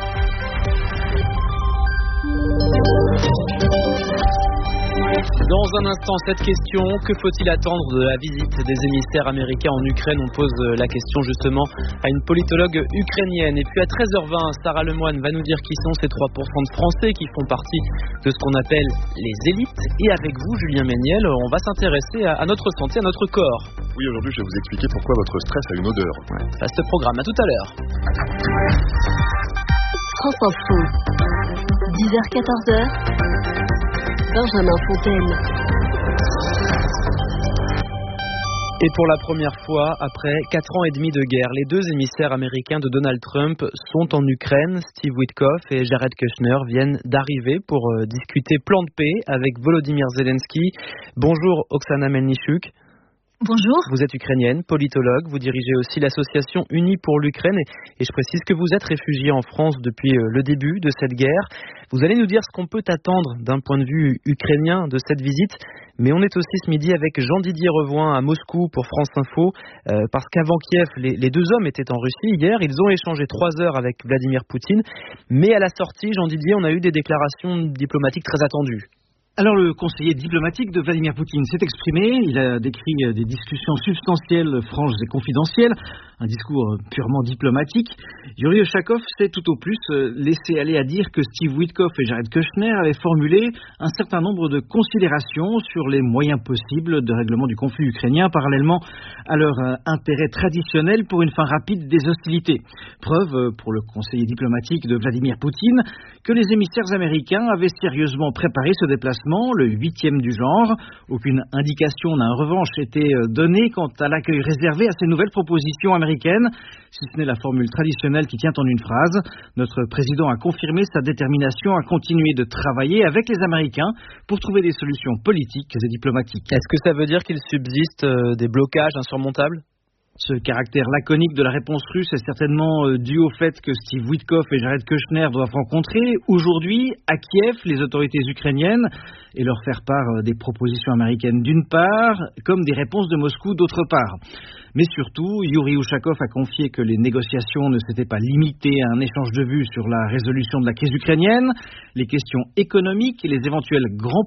Dans un instant, cette question, que faut-il attendre de la visite des émissaires américains en Ukraine? On pose la question justement à une politologue ukrainienne. Et puis à treize heures vingt, Sarah Lemoine va nous dire qui sont ces trois pour cent de Français qui font partie de ce qu'on appelle les élites. Et avec vous, Julien Méniel, on va s'intéresser à, à notre santé, à notre corps. Oui, aujourd'hui, je vais vous expliquer pourquoi votre stress a une odeur. Ouais, vaste programme, à tout à l'heure. France Info, dix heures quatorze heures. Benjamin Fontaine. Et pour la première fois, après quatre ans et demi de guerre, les deux émissaires américains de Donald Trump sont en Ukraine. Steve Witkoff et Jared Kushner viennent d'arriver pour discuter plan de paix avec Volodymyr Zelensky. Bonjour Oksana Melnichuk. Bonjour. Vous êtes ukrainienne, politologue, vous dirigez aussi l'association Unis pour l'Ukraine et je précise que vous êtes réfugiée en France depuis le début de cette guerre. Vous allez nous dire ce qu'on peut attendre d'un point de vue ukrainien de cette visite, mais on est aussi ce midi avec Jean-Didier Revoin à Moscou pour France Info, euh, parce qu'avant Kiev, les, les deux hommes étaient en Russie hier, ils ont échangé trois heures avec Vladimir Poutine, mais à la sortie, Jean-Didier, on a eu des déclarations diplomatiques très attendues. Alors le conseiller diplomatique de Vladimir Poutine s'est exprimé, il a décrit des discussions substantielles, franches et confidentielles, un discours purement diplomatique. Yuri Ushakov s'est tout au plus laissé aller à dire que Steve Witkoff et Jared Kushner avaient formulé un certain nombre de considérations sur les moyens possibles de règlement du conflit ukrainien parallèlement à leur intérêt traditionnel pour une fin rapide des hostilités. Preuve pour le conseiller diplomatique de Vladimir Poutine que les émissaires américains avaient sérieusement préparé ce déplacement, le huitième du genre. Aucune indication n'a en revanche été donnée quant à l'accueil réservé à ces nouvelles propositions américaines, si ce n'est la formule traditionnelle qui tient en une phrase. Notre président a confirmé sa détermination à continuer de travailler avec les Américains pour trouver des solutions politiques et diplomatiques. Est-ce que ça veut dire qu'il subsiste des blocages insurmontables ? Ce caractère laconique de la réponse russe est certainement dû au fait que Steve Witkoff et Jared Kushner doivent rencontrer aujourd'hui à Kiev les autorités ukrainiennes et leur faire part des propositions américaines d'une part, comme des réponses de Moscou d'autre part. Mais surtout, Yuri Ushakov a confié que les négociations ne s'étaient pas limitées à un échange de vues sur la résolution de la crise ukrainienne. Les questions économiques et les éventuels grands